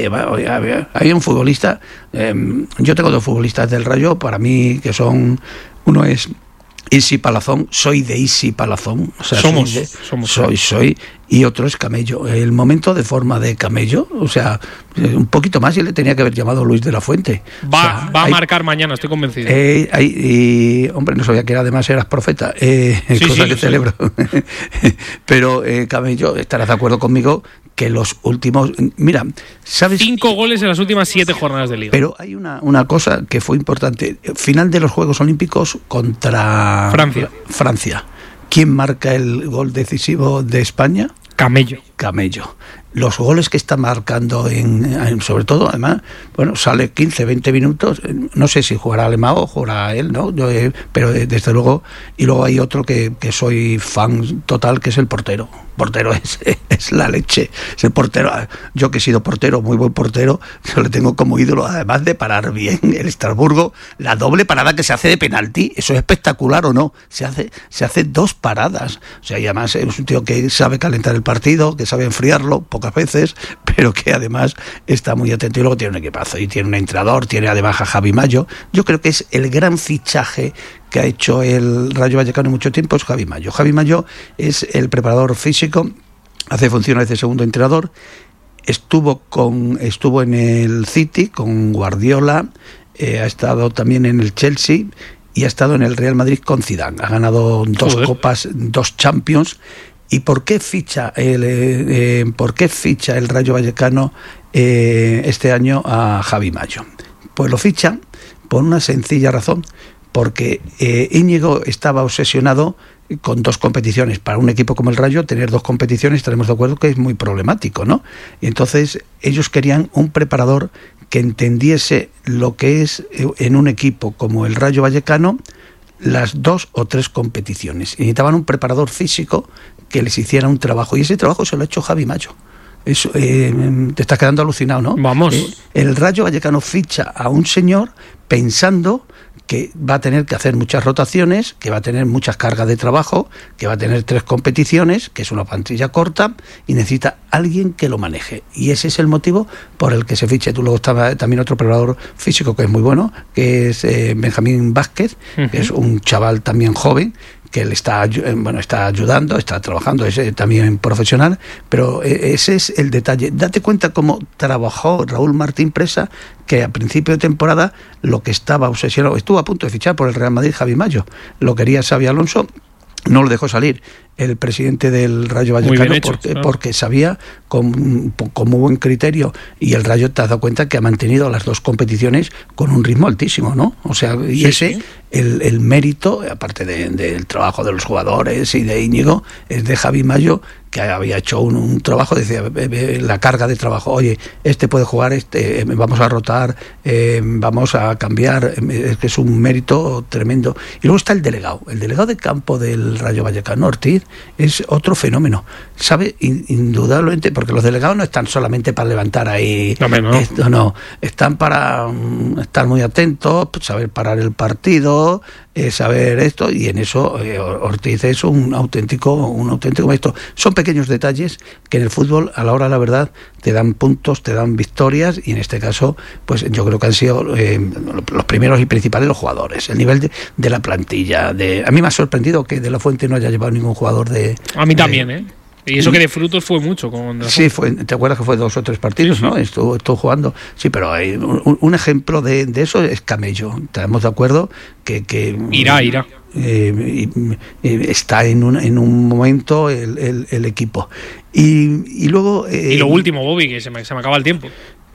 Hay un futbolista. Eh, yo tengo dos futbolistas del Rayo para mí que son, uno es Isi Palazón, soy de Isi Palazón. O sea, somos, soy, de, somos. Soy, soy. Y otro es Camello. El momento de forma de Camello, o sea, un poquito más y le tenía que haber llamado Luis de la Fuente. Va, o sea, va a hay, marcar mañana, estoy convencido. Eh, hay, y, hombre, no sabía que era, además eras profeta, eh, sí, cosa sí, que sí. celebro. Pero, eh, Camello, estarás de acuerdo conmigo que los últimos... Mira, ¿sabes? Cinco goles en las últimas siete jornadas de Liga. Pero hay una, una cosa que fue importante. Final de los Juegos Olímpicos contra Francia. Francia. ¿Quién marca el gol decisivo de España? Camello. camello. Los goles que está marcando, en, en sobre todo, además, bueno, sale quince, veinte minutos, no sé si jugará Alemão o jugará él, ¿no? Yo, eh, pero eh, desde luego, y luego hay otro que, que soy fan total, que es el portero. Portero es, es la leche, es el portero. Yo que he sido portero, muy buen portero, yo le tengo como ídolo, además de parar bien el Estrasburgo, la doble parada que se hace de penalti, eso es espectacular o no, se hace, se hace dos paradas, o sea, y además es un tío que sabe calentar el partido, que sabe enfriarlo, pocas veces, pero que además está muy atento y luego tiene un equipazo y tiene un entrenador, tiene además a Javi Mayo. Yo creo que es el gran fichaje que ha hecho el Rayo Vallecano en mucho tiempo, es Javi Mayo. Javi Mayo es el preparador físico, hace funciones de segundo entrenador, estuvo con estuvo en el City con Guardiola, eh, ha estado también en el Chelsea y ha estado en el Real Madrid con Zidane. Ha ganado dos Joder. copas, dos Champions. ¿Y por qué ficha el eh, eh, por qué ficha el Rayo Vallecano eh, este año a Javi Mayo? Pues lo ficha por una sencilla razón, porque eh, Íñigo estaba obsesionado con dos competiciones. Para un equipo como el Rayo, tener dos competiciones, estaremos de acuerdo que es muy problemático, ¿no? Y entonces ellos querían un preparador que entendiese lo que es en un equipo como el Rayo Vallecano las dos o tres competiciones. Y necesitaban un preparador físico que les hiciera un trabajo, y ese trabajo se lo ha hecho Javi Mayo. Eso, eh, te estás quedando alucinado, ¿no? Vamos. Eh, el Rayo Vallecano ficha a un señor pensando que va a tener que hacer muchas rotaciones, que va a tener muchas cargas de trabajo, que va a tener tres competiciones, que es una plantilla corta, y necesita alguien que lo maneje. Y ese es el motivo por el que se ficha. Tú luego estaba también otro preparador físico que es muy bueno, que es eh, Benjamín Vázquez, uh-huh. que es un chaval también joven, que le está, bueno, está ayudando, está trabajando, es también profesional, pero ese es el detalle. Date cuenta cómo trabajó Raúl Martín Presa, que a principio de temporada lo que estaba obsesionado, estuvo a punto de fichar por el Real Madrid Javi Mayo, lo quería Xabi Alonso, no lo dejó salir el presidente del Rayo Vallecano hecho, porque, claro. porque sabía con, con muy buen criterio, y el Rayo te has dado cuenta que ha mantenido las dos competiciones con un ritmo altísimo, ¿no? O sea, y sí, ese, sí. El, el mérito, aparte de, del trabajo de los jugadores y de Íñigo, es de Javi Mayo, que había hecho un, un trabajo, decía, la carga de trabajo, oye, este puede jugar, este vamos a rotar, eh, vamos a cambiar, es que es un mérito tremendo. Y luego está el delegado, el delegado de campo del Rayo Vallecano, Ortiz, es otro fenómeno, sabe indudablemente, porque los delegados no están solamente para levantar ahí, no, no. Esto, no, están para um, estar muy atentos, saber parar el partido, eh, saber esto, y en eso eh, Ortiz es un auténtico, un auténtico maestro. Son pequeños detalles que en el fútbol, a la hora de la verdad, te dan puntos, te dan victorias, y en este caso, pues yo creo que han sido eh, los primeros y principales los jugadores, el nivel de, de la plantilla. De, a mí me ha sorprendido que De la Fuente no haya llevado ningún jugador de... A mí también, ¿eh? Y eso que de frutos fue mucho. Con sí, fue, ¿te acuerdas que fue dos o tres partidos, sí, sí. ¿no? Estuvo, estuvo jugando. Sí, pero hay un, un ejemplo de, de eso es Camello. Estamos de acuerdo que... que irá, irá. Eh, eh, está en un, en un momento el, el, el equipo. Y, y luego... Eh, y lo último, Bobby, que se me, se me acaba el tiempo.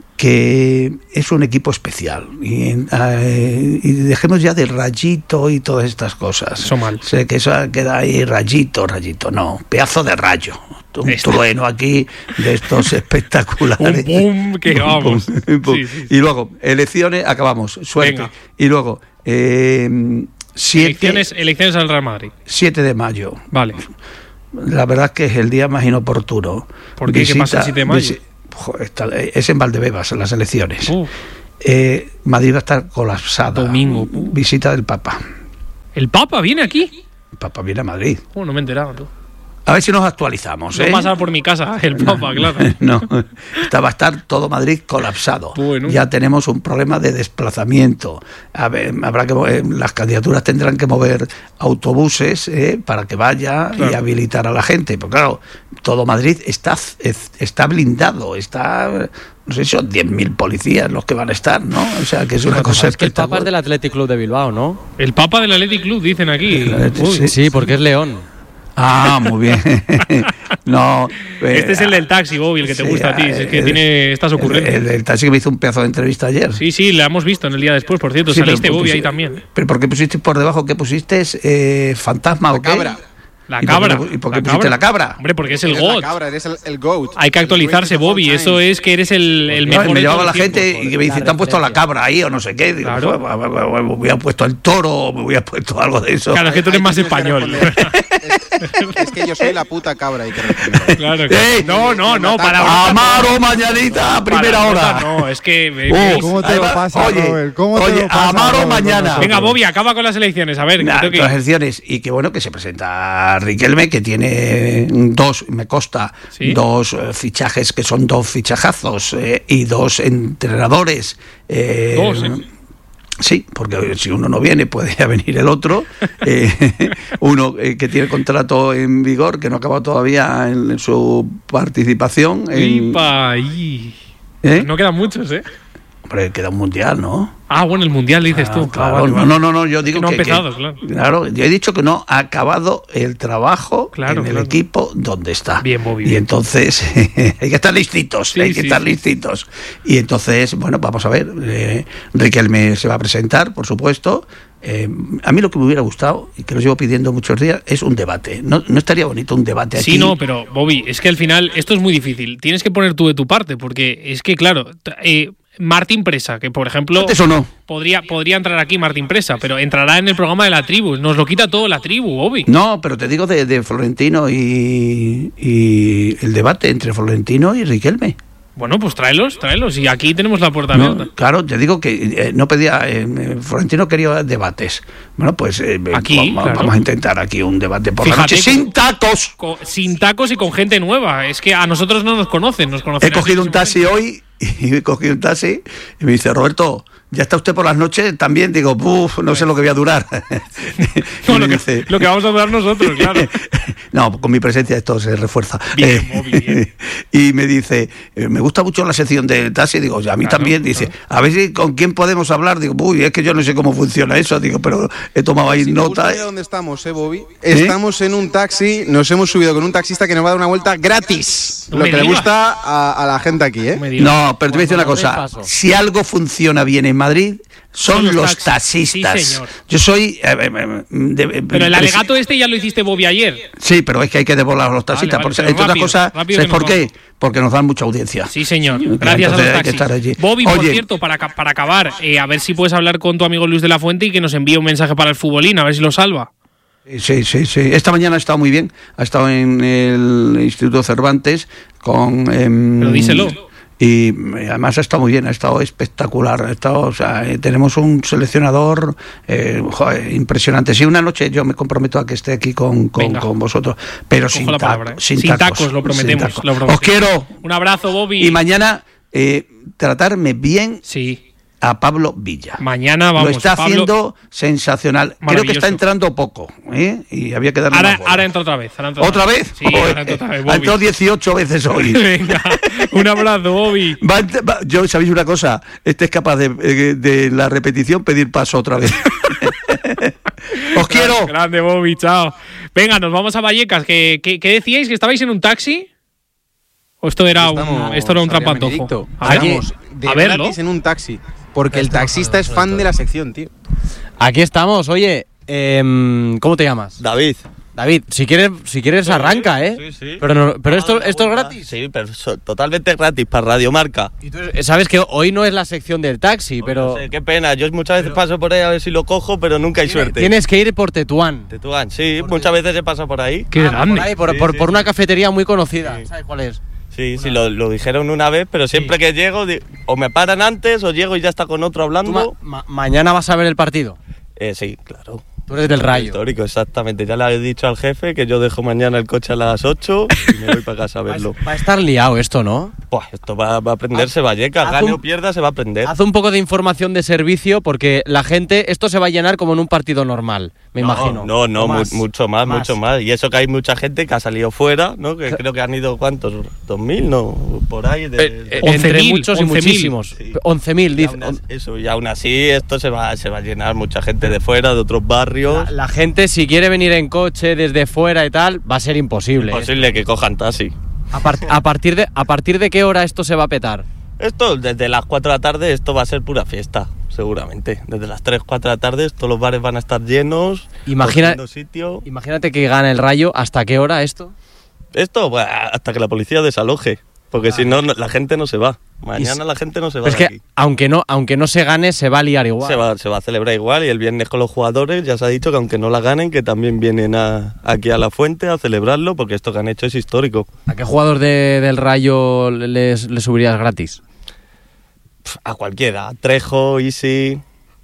Que es un equipo especial, y, eh, y dejemos ya de Rayito y todas estas cosas. Eso mal. Sé que eso queda ahí Rayito, Rayito, no, pedazo de rayo, un Esto. trueno aquí de estos espectaculares. Un boom, que vamos. Boom, boom. Sí, sí. Y luego, elecciones, acabamos, suerte. Venga. Y luego, eh, siete, elecciones, elecciones al Real Madrid. siete de mayo. Vale. La verdad es que es el día más inoportuno. ¿Por qué? Visita, ¿Qué pasa el siete de mayo? Visi- Está, es en Valdebebas, en las elecciones. Uh. Eh, Madrid va a estar colapsada. Domingo. Uh. Visita del Papa. ¿El Papa viene aquí? El Papa viene a Madrid. Uh, no me he enterado, tú. A ver si nos actualizamos. No ¿eh? pasa por mi casa, el Papa, no, claro. No, Está, va a estar todo Madrid colapsado. Bueno. Ya tenemos un problema de desplazamiento. A ver, habrá que eh, las candidaturas tendrán que mover autobuses eh, para que vaya claro. y habilitar a la gente. Pero claro, todo Madrid está, está blindado, está... No sé si son diez mil policías los que van a estar, ¿no? O sea, que es una cosa... Es que el Papa es del Athletic Club de Bilbao, ¿no? El Papa del Athletic Club, dicen aquí. Sí, sí, porque es León. Ah, muy bien. No, eh, este es el del taxi, Bobby, el que te sí, gusta a ti. Es que el, tiene estas ocurrencias. El, el, el taxi que me hizo un pedazo de entrevista ayer. Sí, sí, la hemos visto en el día después, por cierto. Sí, Saliste, Bobby, ahí también. ¿Pero por qué pusiste por debajo? ¿Qué pusiste? Eh, ¿Fantasma o qué? Cabra. La ¿Y cabra. por qué, y por qué la pusiste cabra. la cabra? Hombre, porque es el Eres GOAT. la cabra, eres el, el GOAT. Hay que actualizarse, Bobby. Eso es que eres el, el No, mejor. me de llevaba todos la los gente tiempos. y que me dice, te han puesto la cabra ahí o no sé qué. Digo, Claro. "Pues, me hubiera puesto el toro, me hubiera puesto algo de eso. Claro, es que tú eres Ahí más tienes que español. responder. Es que yo soy la puta cabra y que responder. Claro, ¡Eh! claro. No, no, no, para Amaro mañanita a primera hora. No, es que. Uh, ¿Cómo te lo Además, pasa, oye, Robert? ¿Cómo te oye, lo pasa, Amaro Robert, mañana. con nosotros? Venga, Bobby, acaba con las elecciones. A ver, que Nah, tengo que- las elecciones y que bueno que se presenta Riquelme, que tiene dos, me consta, ¿Sí? dos eh, fichajes que son dos fichajazos eh, y dos entrenadores. eh, Dos, ¿eh? Sí, porque si uno no viene puede venir el otro. Eh, uno eh, que tiene contrato en vigor, que no ha acabado todavía en, en su participación. En, Ipa, ahí. ¿Eh? No quedan muchos, ¿eh? Hombre, queda un mundial, ¿no? Ah, bueno, el mundial dices tú. Claro, Ah, vale, no, vale. no, no, no, yo digo Que no ha que, empezado, que- claro. claro, yo he dicho que no ha acabado el trabajo Claro, en el claro. equipo donde está. Bien, Bobby, y bien. entonces hay que estar listitos, Sí, hay que sí, estar sí. listitos. Y entonces, bueno, vamos a ver, eh, Riquelme se va a presentar, por supuesto. Eh, a mí lo que me hubiera gustado, y que lo llevo pidiendo muchos días, es un debate. No, no estaría bonito un debate aquí. Sí, no, pero Bobby, es que al final esto es muy difícil. Tienes que poner tú de tu parte, porque es que, claro, t- eh, Martín Presa, que por ejemplo. ¿Antes o no? Podría, podría entrar aquí Martín Presa, pero entrará en el programa de la tribu. Nos lo quita todo la tribu, Bobby. No, pero te digo de, de Florentino y, y el debate entre Florentino y Riquelme. Bueno, pues tráelos, tráelos. Y aquí tenemos la puerta No, abierta. claro, te digo que eh, no pedía, eh, Florentino quería debates. Bueno, pues eh, Aquí, vamos, claro. vamos a intentar aquí un debate por la Fíjate noche sin tacos. Co- sin tacos y con gente nueva. Es que a nosotros no nos conocen, nos conocen. He cogido un taxi hoy y he cogido un taxi y me dice, Roberto, ¿ya está usted por las noches también? Digo, uff, no sé lo que voy a durar. Y No, me lo, que, dice, lo que vamos a durar nosotros, claro. no, con mi presencia esto se refuerza. Bien, Eh, Bobby, bien. Y me dice, eh, me gusta mucho la sección del taxi. Digo, "Y a mí Claro, también". Dice, a ver si con quién podemos hablar. Digo, uy, es que yo no sé cómo funciona eso. Digo, pero he tomado ahí Si te gusta nota. ver dónde estamos, eh, Bobby. Estamos en un taxi, nos hemos subido con un taxista que nos va a dar una vuelta gratis. No lo me que le digas. gusta a, a la gente aquí, ¿eh? Me digas. No, pero te voy a decir una Bueno, cosa. paso. Si algo funciona bien en Madrid, son, Son los los taxis. Sí, taxistas. señor. Yo soy... eh, eh, de- Pero el presi- alegato este ya lo hiciste Bobby ayer. Sí, pero es que hay que devolver a los taxistas. Vale, vale, porque, pero entre otras rápido, cosas, rápido ¿sabes que nos por qué? vamos. Porque nos dan mucha audiencia. Sí, señor. Entonces Gracias a los hay que taxis. estar allí. Bobby, por Oye, cierto, para, ca- para acabar, eh, a ver si puedes hablar con tu amigo Luis de la Fuente y que nos envíe un mensaje para el futbolín, a ver si lo salva. Sí, sí, sí. Esta mañana ha estado muy bien. Ha estado en el Instituto Cervantes con... em, Pero díselo. Y eh, además ha estado muy bien, ha estado espectacular. Ha estado, o sea, eh, tenemos un seleccionador eh, joder, impresionante. Sí, una noche yo me comprometo a que esté aquí con, con, Venga. con vosotros, pero Cojo sin, la taco- palabra, ¿eh? sin, Sin tacos, tacos, lo prometemos, sin tacos. lo prometemos. Os quiero. Un abrazo, Bobby. Y mañana eh, tratarme bien Sí. a Pablo Villa. Mañana vamos. Lo está Pablo- haciendo sensacional. Creo que Maravilloso. está entrando poco, ¿eh? Y había que darle Ahora, más bola. ahora entra otra vez. ahora entra ¿Otra vez? Sí, Joder, ahora entra otra vez, ha Bobby. entrado dieciocho veces hoy. Venga, un abrazo, Bobby. Va a ent- va- yo, ¿sabéis una cosa? Este es capaz de, eh, de la repetición pedir paso otra vez. ¡Os quiero! Grande, Bobby, chao. Venga, nos vamos a Vallecas. ¿Qué, qué, qué decíais? ¿Que estabais en un taxi? ¿O esto era un, Estamos, esto era un Adrián trampantojo? Benedicto. A ver, Estamos de a verlo. gratis en un taxi. Porque el taxista es fan de la sección, tío. Aquí estamos, oye. em, ¿Cómo te llamas? David. David, si quieres, si quieres arranca, ¿eh? Sí, sí. Pero, no- pero esto, Ah, esto es una gratis. Sí, pero so- totalmente gratis para Radio Marca. Y tú, eh, sabes que hoy no es la sección del taxi, pero No sé, qué pena. Yo muchas veces paso por ahí a ver si lo cojo, pero nunca hay suerte. tienes que ir por Tetuán. Tetuán, sí, muchas veces he pasado por ahí. Qué Ah, grande. por, ahí, por, Sí, por- sí, por sí. una cafetería muy conocida. ¿Sabes cuál es? Sí, sí, lo, lo dijeron una vez, pero siempre que llego, di- o me paran antes, o llego y ya está con otro Tú ma- hablando. ma- mañana vas a ver el partido. Eh, sí, claro. Tú eres del Rayo. Histórico, exactamente. Ya le he dicho al jefe que yo dejo mañana el coche a las ocho y me voy para casa a verlo. Va a estar liado esto, ¿no? Buah, esto va, va a aprenderse, Vallecas. haz Gane un- o pierda, se va a aprender. Haz un poco de información de servicio porque la gente, esto se va a llenar como en un partido normal, me No, imagino. No, no, O mu- más. mucho más, Más. mucho más. Y eso que hay mucha gente que ha salido fuera, ¿no? Que creo que han ido, ¿cuántos? ¿Dos mil? No, por ahí. De, Eh, eh, once entre mil, muchos y once mil. muchísimos. once mil, y dice. aún así- eso, y aún así esto se va, se va a llenar mucha gente de fuera, de otros barrios. La, la gente, si quiere venir en coche desde fuera y tal, va a ser imposible. ¿eh? Imposible que cojan taxi. A, par- a partir de, ¿A partir de qué hora esto se va a petar? Esto, desde las cuatro de la tarde, esto va a ser pura fiesta, seguramente. Desde las tres, cuatro de la tarde, todos los bares van a estar llenos. Imagina, sitio. Imagínate que gana el Rayo. ¿Hasta qué hora esto? Esto, bueno, hasta que la policía desaloje. Porque ah, si no, la gente no se va. Mañana la gente no se va. Es que, aunque no, aunque no se gane, se va a liar igual. Se va, se va a celebrar igual. Y el viernes con los jugadores ya se ha dicho que aunque no la ganen, que también vienen a, aquí a la Fuente a celebrarlo, porque esto que han hecho es histórico. ¿A qué jugador de, del Rayo les, les subirías gratis? A cualquiera. A Trejo, Isi...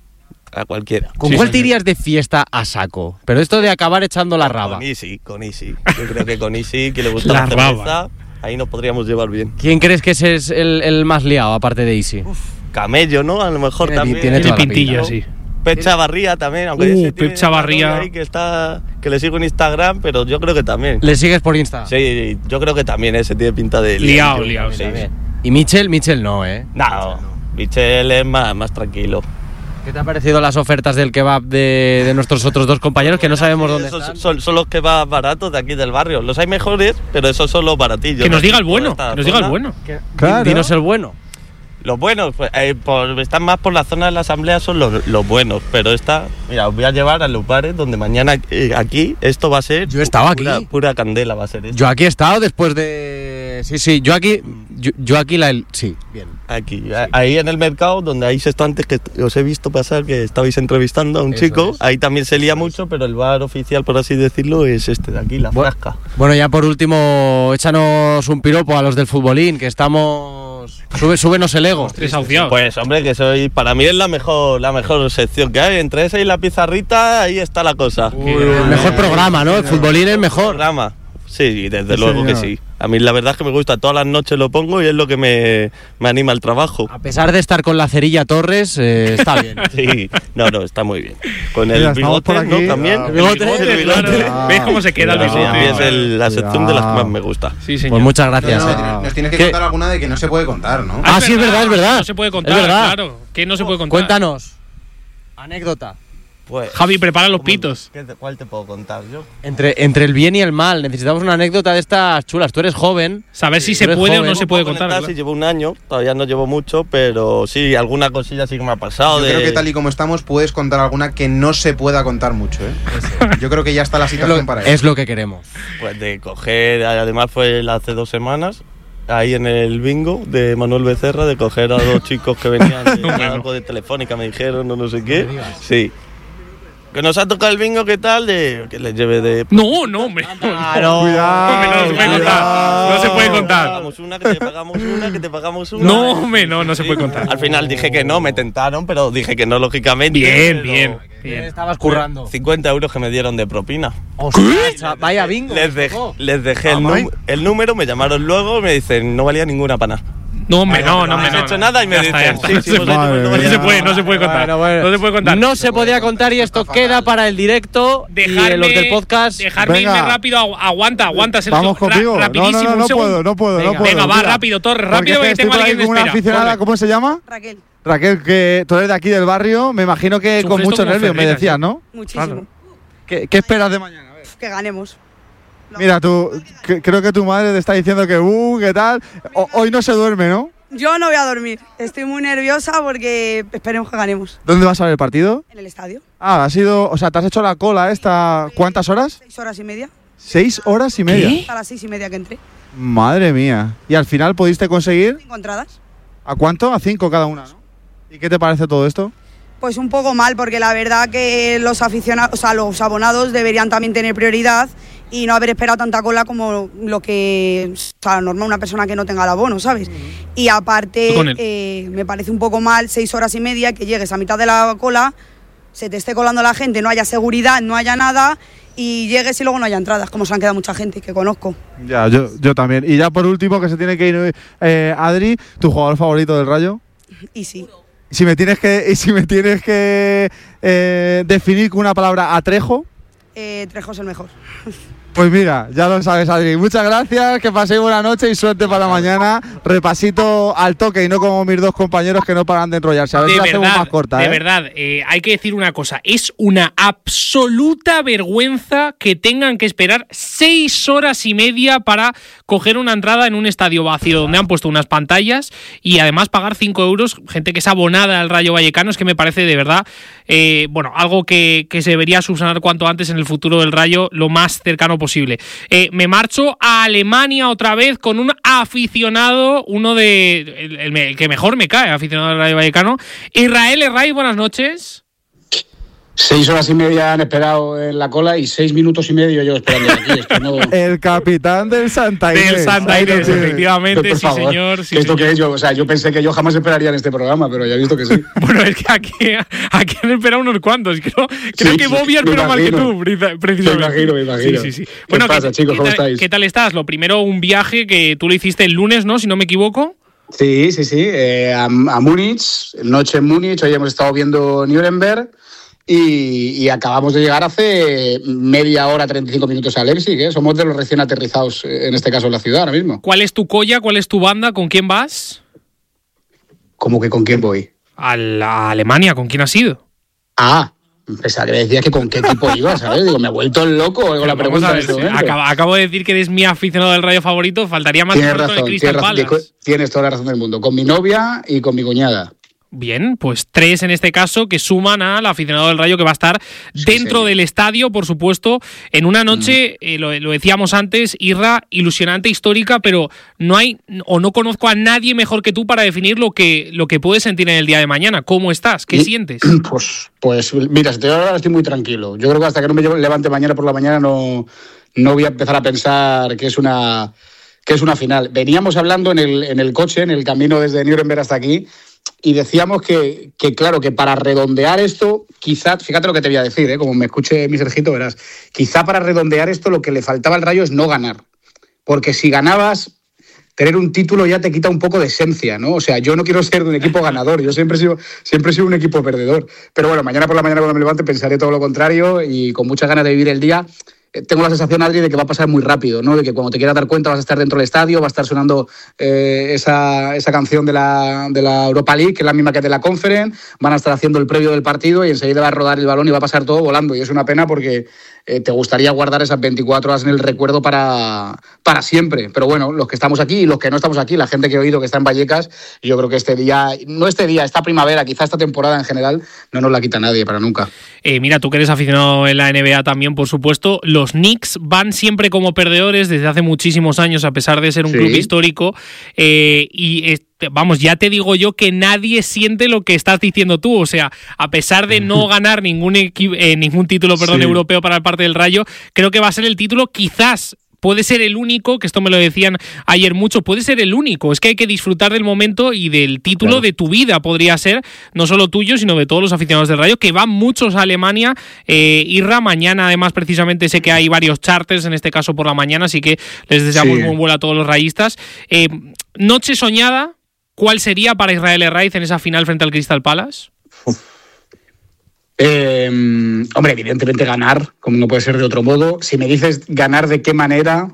A cualquiera. ¿Con sí, cuál te irías de fiesta a saco? Pero esto de acabar echando la raba. Con Isi, con Isi. Yo creo que con Isi, que le gusta la, la cerveza, ahí nos podríamos llevar bien. ¿Quién crees que ese es el, el más liado, aparte de Isi? Uf, Camello, ¿no? A lo mejor tiene, también. Tiene, tiene pintillo, sí. Pep Chavarría también, aunque uh, ese Pep Chavarría ahí que está, que le sigo en Instagram, pero yo creo que también. ¿Le sigues por Insta? Sí, yo creo que también ese tiene pinta de liado, liado, sí. ¿Y Michel? Michel no, ¿eh? No, Michel es más, más tranquilo. ¿Qué te han parecido las ofertas del kebab de, de nuestros otros dos compañeros que no sabemos dónde esos están? Son, son los kebabs baratos de aquí del barrio. Los hay mejores, pero esos son los baratillos. Que nos diga el bueno, que nos diga el bueno. Claro. Dinos el bueno. Los buenos, pues, eh, por, están más por la zona de la asamblea, son los, los buenos. Pero esta, mira, os voy a llevar a los bares donde mañana eh, aquí esto va a ser. Yo he estado pura, aquí. Pura candela va a ser esto. Yo aquí he estado después de. Sí, sí, yo aquí. Yo, yo aquí la. Sí, bien. Aquí, ahí en el mercado, donde hay estantes que os he visto pasar, que estabais entrevistando a un Eso chico. es. Ahí también se lía mucho, pero el bar oficial, por así decirlo, es este de aquí, la bueno, Frasca. Bueno, ya por último, échanos un piropo a los del futbolín, que estamos. Sube, súbenos el ego. Pues hombre, que soy, para mí es la mejor, la mejor sección que hay. Entre esa y la pizarrita, ahí está la cosa. Uy, el mejor programa, ¿no? El futbolín es el mejor. Programa. Sí, desde sí, luego señor. que sí. A mí la verdad es que me gusta, todas las noches lo pongo y es lo que me, me anima al trabajo. A pesar de estar con la Cerilla Torres, eh, está bien. Sí, no, no, está muy bien. Con el Mira, bigote, por ¿no? aquí. También. Ah, el bigote, bigote, el bigote. Ah, ¿ves cómo se queda el bigote? Sí, a mí es el, la sección de las que más me gusta. Sí, señor. Pues muchas gracias. No, eh. no, nos tienes que ¿Qué? contar alguna de que no se puede contar, ¿no? Ah, sí, es verdad, es verdad. No se puede contar, es verdad. claro. Que no se puede contar. Cuéntanos. Anécdota. Pues, Javi, prepara los pitos. ¿qué te, ¿Cuál te puedo contar yo? Entre, entre el bien y el mal, necesitamos una anécdota de estas chulas. Tú eres joven. Saber si Sí, se tú eres puede o joven. no se puede Puedo contar. comentar claro. si llevo un año, todavía no llevo mucho, pero sí, alguna cosilla sí que me ha pasado. Yo de... creo que tal y como estamos puedes contar alguna que no se pueda contar mucho, ¿eh? Yo creo que ya está la Es situación lo, para eso. es lo que queremos. Pues de coger, además fue hace dos semanas, ahí en el bingo de Manuel Becerra, de coger a dos chicos que venían de algo de Telefónica, me dijeron, no, no sé qué. Sí. Que nos ha tocado el bingo, ¿qué tal? De, que les lleve de... No, no, hombre. Claro. No, no se puede contar. No se puede contar. Pagamos una, que te pagamos una, que te pagamos una. No, hombre, no, no se puede contar. Al final dije que no, me tentaron, pero dije que no, lógicamente. Bien, pero bien, bien. Estabas currando. cincuenta euros que me dieron de propina. Ostras, vaya bingo. Les, dej- les dejé el, num- el número, me llamaron luego y me dicen, no valía ninguna pana. No, hombre, no, no, No hombre, has no. hecho nada y me Ya está, dicen, ya está. sí, No sí, se pues puede, no, no no, se no, puede, no se puede contar. Bueno, bueno. No se puede contar. No se podía contar y esto queda para el directo y Dejarme, los del podcast. dejarme Venga. irme rápido. agu- Aguanta, aguanta, Sergio. Vamos Ra- contigo. No, rapidísimo, no, no, un no segundo. puedo, no puedo, Venga. no puedo. Venga, va, Mira, rápido, Torres, porque rápido, es que estoy tengo por a aquí alguien con una espera. aficionada, Corre. ¿cómo se llama? Raquel, Raquel, que tú eres de aquí del barrio, me imagino que Sufres con mucho como nervio, me Ferreras, decías, ¿eh? ¿no? muchísimo. ¿Qué, qué esperas de mañana? A ver. Que ganemos. Mira, tú, que- creo que tu madre te está diciendo que, uh, ¿qué tal? O- hoy no se duerme, ¿no? Yo no voy a dormir. Estoy muy nerviosa porque esperemos que ganemos. ¿Dónde vas a ver el partido? En el estadio. Ah, ha sido, o sea, te has hecho la cola esta, ¿cuántas horas? Seis horas y media. Seis horas y media. A las seis y media que entré. Madre mía. Y al final pudiste conseguir, Cinco entradas. ¿a cuánto? A cinco cada una, ¿no? ¿Y qué te parece todo esto? Pues un poco mal, porque la verdad que los aficionados, o sea, los abonados deberían también tener prioridad y no haber esperado tanta cola como lo que, o sea, normal una persona que no tenga el abono, ¿sabes? Y aparte, Con él. eh, me parece un poco mal seis horas y media que llegues a mitad de la cola, se te esté colando la gente, no haya seguridad, no haya nada y llegues y luego no haya entradas, como se han quedado mucha gente que conozco. Ya, yo, yo también. Y ya por último, que se tiene que ir eh, Adri, tu jugador favorito del Rayo. Y sí. Si me tienes que, y si me tienes que eh, definir con una palabra a Trejo, Eh, Trejo es el mejor. pues mira, ya lo sabes, Adri. Muchas gracias, que paséis buena noche y suerte para mañana. Repasito al toque y no como mis dos compañeros que no paran de enrollarse. A ver De si la hacemos verdad, más corta, de ¿eh? verdad, eh, hay que decir una cosa. Es una absoluta vergüenza que tengan que esperar seis horas y media para coger una entrada en un estadio vacío donde han puesto unas pantallas y además pagar cinco euros, gente que es abonada al Rayo Vallecano. Es que me parece de verdad, eh, bueno, algo que, que se debería subsanar cuanto antes en el futuro del Rayo, lo más cercano posible. Eh, me marcho a Alemania otra vez con un aficionado, uno de el, el, el que mejor me cae, aficionado al Rayo Vallecano. Israel Herraiz, buenas noches. Seis horas y media han esperado en la cola y seis minutos y medio yo esperando aquí. Es que no... El capitán del Santa Inés. Del Santa Inés, efectivamente, sí señor. Sí, ¿Esto señor. qué es? Yo, o sea, yo pensé que yo jamás esperaría en este programa, pero ya he visto que sí. Bueno, es que aquí, aquí han esperado unos cuantos. Creo, creo Sí, que sí, Bobby me espera más que imagino. tú, precisamente. Me imagino, me imagino. Sí, sí, sí. ¿Qué Bueno, pasa, ¿qué, chicos? qué ¿Cómo tal, estáis? ¿Qué tal estás? Lo primero, un viaje que tú lo hiciste el lunes, ¿no? Si no me equivoco. Sí, sí, sí. Eh, a, a Múnich, noche en Múnich, hoy hemos estado viendo Nuremberg. Y, y acabamos de llegar hace media hora, treinta y cinco minutos a Leipzig, ¿eh? Somos de los recién aterrizados, en este caso en la ciudad ahora mismo. ¿Cuál es tu colla? ¿Cuál es tu banda? ¿Con quién vas? ¿Cómo que con quién voy? A, la, a Alemania. ¿Con quién has ido? Ah, pensaba que me decías que con qué equipo ibas, ¿sabes? Digo, me he vuelto loco con la Vamos pregunta a en ver, este sí, momento. acabo, acabo de decir que eres mi aficionado del Rayo favorito. Faltaría más Tienes que razón, el Crystal tienes, razón, Palace. tienes toda la razón del mundo. Con mi novia y con mi cuñada. Bien, pues tres en este caso que suman al aficionado del Rayo que va a estar Sí, dentro señor. del estadio, por supuesto, en una noche, eh, lo, lo decíamos antes, Irra, ilusionante, histórica, pero no hay o no conozco a nadie mejor que tú para definir lo que, lo que puedes sentir en el día de mañana. ¿Cómo estás? ¿Qué Y- sientes? Pues, pues mira, si te digo la verdad, estoy muy tranquilo. Yo creo que hasta que no me levante mañana por la mañana no, no voy a empezar a pensar que es una, que es una final. Veníamos hablando en el, en el coche, en el camino desde Nuremberg hasta aquí, y decíamos que, que, claro, que para redondear esto, quizá, fíjate lo que te voy a decir, ¿eh? Como me escuche mi Sergito, verás, quizá para redondear esto lo que le faltaba al Rayo es no ganar. Porque si ganabas, tener un título ya te quita un poco de esencia, ¿no? O sea, yo no quiero ser de un equipo ganador, yo siempre he sido, siempre he sido un equipo perdedor. Pero bueno, mañana por la mañana cuando me levante pensaré todo lo contrario y con muchas ganas de vivir el día. Eh, Tengo la sensación, Adri, de que va a pasar muy rápido, ¿no? De que cuando te quieras dar cuenta vas a estar dentro del estadio, va a estar sonando eh, esa, esa canción de la, de la Europa League, que es la misma que de la Conference, van a estar haciendo el previo del partido y enseguida va a rodar el balón y va a pasar todo volando. Y es una pena porque eh, te gustaría guardar esas veinticuatro horas en el recuerdo para, para siempre. Pero bueno, los que estamos aquí y los que no estamos aquí, la gente que he oído que está en Vallecas, yo creo que este día, no este día, esta primavera, quizá esta temporada en general, no nos la quita nadie para nunca. Eh, mira, tú que eres aficionado en la N B A también, por supuesto, los Knicks van siempre como perdedores desde hace muchísimos años, a pesar de ser un Sí. club histórico. Eh, y este, vamos, ya te digo yo que nadie siente lo que estás diciendo tú. O sea, a pesar de no ganar ningún, equi- eh, ningún título perdón, Sí. europeo para parte del Rayo, creo que va a ser el título quizás. Puede ser el único, que esto me lo decían ayer mucho, puede ser el único. Es que hay que disfrutar del momento y del título Claro. de tu vida, podría ser, no solo tuyo, sino de todos los aficionados del Rayo, que van muchos a Alemania. Eh, Irra, mañana además precisamente sé que hay varios charters, en este caso por la mañana, así que les deseamos Sí. buen vuelo a todos los rayistas. Eh, noche soñada, ¿cuál sería para Israel Herraiz en esa final frente al Crystal Palace? Eh, hombre, evidentemente ganar, como no puede ser de otro modo. Si me dices ganar de qué manera,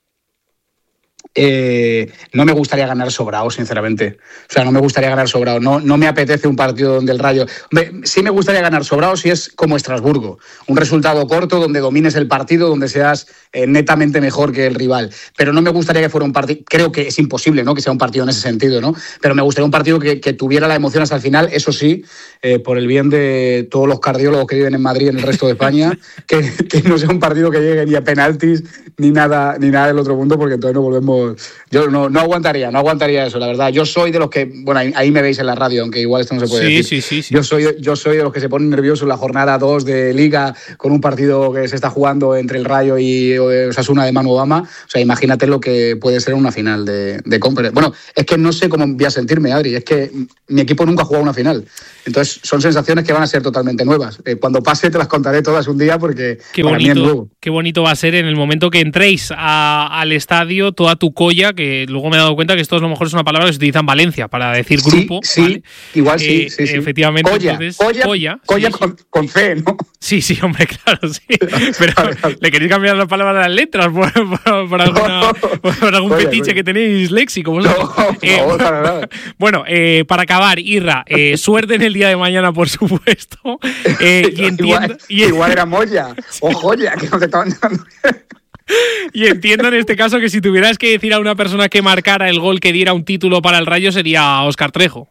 eh, no me gustaría ganar sobrado, sinceramente. O sea, no me gustaría ganar sobrado. No, no me apetece un partido donde el Rayo... Hombre, sí me gustaría ganar sobrado si es como Estrasburgo. Un resultado corto donde domines el partido, donde seas eh, netamente mejor que el rival. Pero no me gustaría que fuera un partido... Creo que es imposible, ¿no?, que sea un partido en ese sentido, ¿no? Pero me gustaría un partido que, que tuviera la emoción hasta el final. Eso sí, eh, por el bien de todos los cardiólogos que viven en Madrid y en el resto de España, que, que no sea un partido que llegue ni a penaltis ni nada, ni nada del otro mundo, porque entonces nos volvemos... Yo no, no aguantaría, no aguantaría eso, la verdad. Yo soy de los que... Bueno, ahí, ahí me veis en la radio, aunque igual esto no se puede Sí, decir. sí, sí, sí. Yo soy, yo soy de los que se ponen nerviosos en la jornada dos de Liga con un partido que se está jugando entre el Rayo y Osasuna de Manu Obama. O sea, imagínate lo que puede ser una final de, de Conference. Bueno, es que no sé cómo voy a sentirme, Adri. Es que mi equipo nunca ha jugado una final. Entonces, son sensaciones que van a ser totalmente nuevas. Eh, cuando pase te las contaré todas un día porque Qué para mí es bonito, nuevo. qué bonito va a ser en el momento que entréis a- al estadio, toda tu colla, que luego me he dado cuenta que esto a lo mejor es una palabra que se utiliza en Valencia para decir Sí, grupo. sí, ¿vale? igual sí, Eh, sí, sí. Efectivamente, Colla, entonces, colla, colla, colla sí, con, con C, ¿no? Sí, sí, hombre, claro, sí. Pero le queréis cambiar las palabras a las letras por, por- por alguna- por algún Colla, fetiche colla. que tenéis léxico. vosotros. por Eh, favor, para nada. Bueno, eh, para acabar, Irra, eh, suerte en el día de mañana, por supuesto. Eh, y entiendo, igual, y- igual era Moya o Joya, que no te estaban dando. Y entiendo en este caso que si tuvieras que decir a una persona que marcara el gol que diera un título para el Rayo sería Óscar Trejo.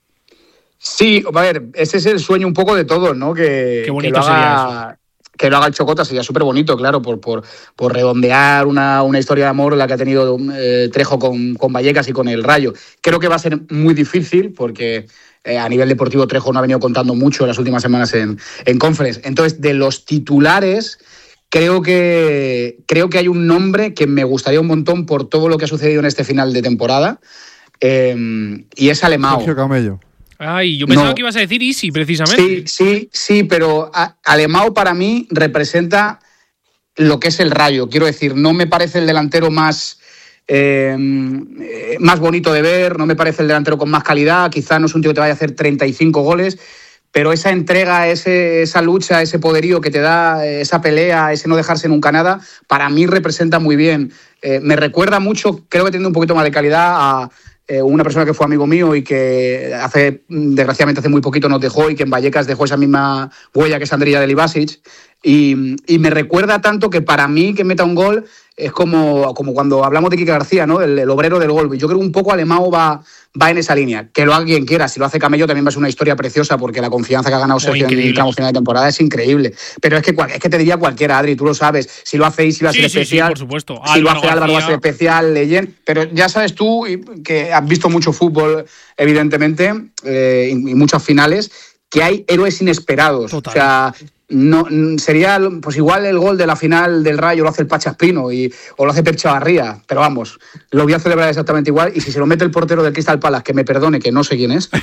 Sí, a ver, ese es el sueño un poco de todos, ¿no? Que, Qué bonito que lo haga, sería eso. Que lo haga el Chocota, sería súper bonito, claro, por, por, por redondear una, una historia de amor la que ha tenido eh, Trejo con, con Vallecas y con el Rayo. Creo que va a ser muy difícil porque eh, a nivel deportivo Trejo no ha venido contando mucho en las últimas semanas en, en Conference. Entonces, de los titulares, creo que, creo que hay un nombre que me gustaría un montón por todo lo que ha sucedido en este final de temporada, eh, y es Alemão. Sergio Camello. Ay, yo pensaba No. que ibas a decir Easy, precisamente. Sí, sí, sí, pero a- Alemão para mí representa lo que es el Rayo. Quiero decir, no me parece el delantero más, eh, eh, más bonito de ver, no me parece el delantero con más calidad, quizá no es un tío que te vaya a hacer treinta y cinco goles, pero esa entrega, ese, esa lucha, ese poderío que te da, esa pelea, ese no dejarse nunca nada, para mí representa muy bien. Eh, me recuerda mucho, creo que tiene un poquito más de calidad a eh, una persona que fue amigo mío y que hace, desgraciadamente hace muy poquito nos dejó y que en Vallecas dejó esa misma huella que es Andrija Delibasic. Y, y me recuerda tanto que para mí que meta un gol es como, como cuando hablamos de Quique García, ¿no? El, el obrero del gol. Yo creo que un poco Alemão va, va en esa línea. Que lo haga quien quiera. Si lo hace Camello también va a ser una historia preciosa porque la confianza que ha ganado Sergio en el tramo final de temporada es increíble. Pero es que, cual- es que te diría cualquiera, Adri, tú lo sabes. Si lo hace Isi va a ser Sí, sí, sí, especial. por supuesto. Si lo Álvaro hace Álvaro va a ser García. especial, Leyen. Pero ya sabes tú y- que has visto mucho fútbol, evidentemente, eh, y, y muchas finales, que hay héroes inesperados. Total. O sea, no, mm, sería pues igual el gol de la final del Rayo lo hace el Pachaspino y, o lo hace Pep Chavarría, pero vamos, lo voy a celebrar exactamente igual y si se lo mete el portero del Crystal Palace, que me perdone, que no sé quién es,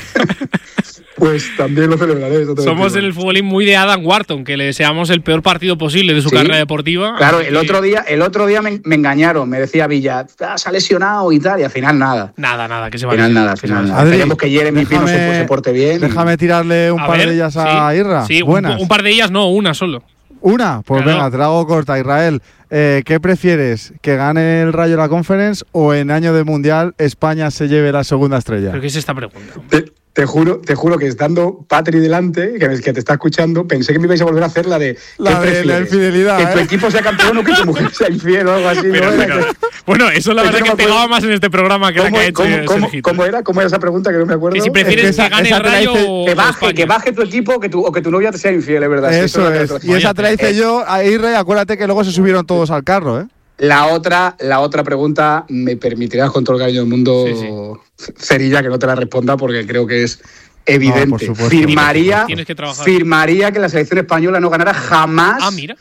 pues también lo celebraré. exactamente Somos igual. en el futbolín muy de Adam Wharton, que le deseamos el peor partido posible de su Sí. carrera deportiva. Claro, Así el que otro día, el otro día me, me engañaron, me decía Villa, "Ah, se ha lesionado y tal, y al final nada. Nada, nada, que se Al va final nada, al final nada. Adri, Esperemos que Jeremy Pino se, déjame- se porte bien. Déjame tirarle un A par ver, de ellas a sí, Irra. Sí, un, Buenas. un par de ellas, no, una solo. Una, pues Claro. venga, te la hago corta. Israel, eh, ¿qué prefieres? ¿Que gane el Rayo la Conference o en año de Mundial España se lleve la segunda estrella? ¿Pero qué es esta pregunta? Te, te juro, te juro que estando Patri delante, que, me- que te está escuchando, pensé que me ibais a volver a hacer la de La ¿qué de prefieres? la infidelidad, Que tu ¿eh? equipo sea campeón o que tu mujer sea infiel o algo así. Pero, ¿no? pero- Era que- bueno, eso la Es que verdad no que me pegaba acuerdo. más en este programa que la ¿Cómo, que ha hecho cómo- cómo- Sergito. cómo era? ¿Cómo era esa pregunta que no me acuerdo? Que si prefieres Es que que, esa- gane esa el te la Rayo hice- o que o baje, España. que baje tu equipo que tu, o que tu novia te sea infiel, es verdad. Sí, Eso es es. otra- Y esa te la hice Eh, yo a Irra y acuérdate que luego se subieron todos al carro, ¿eh? La otra, la otra pregunta me permitirás con todo el cariño del mundo, Cerilla, que no te la responda porque creo que es evidente. No, por supuesto. firmaría, Tienes que trabajar. firmaría que la selección española no ganara jamás Ah, mira.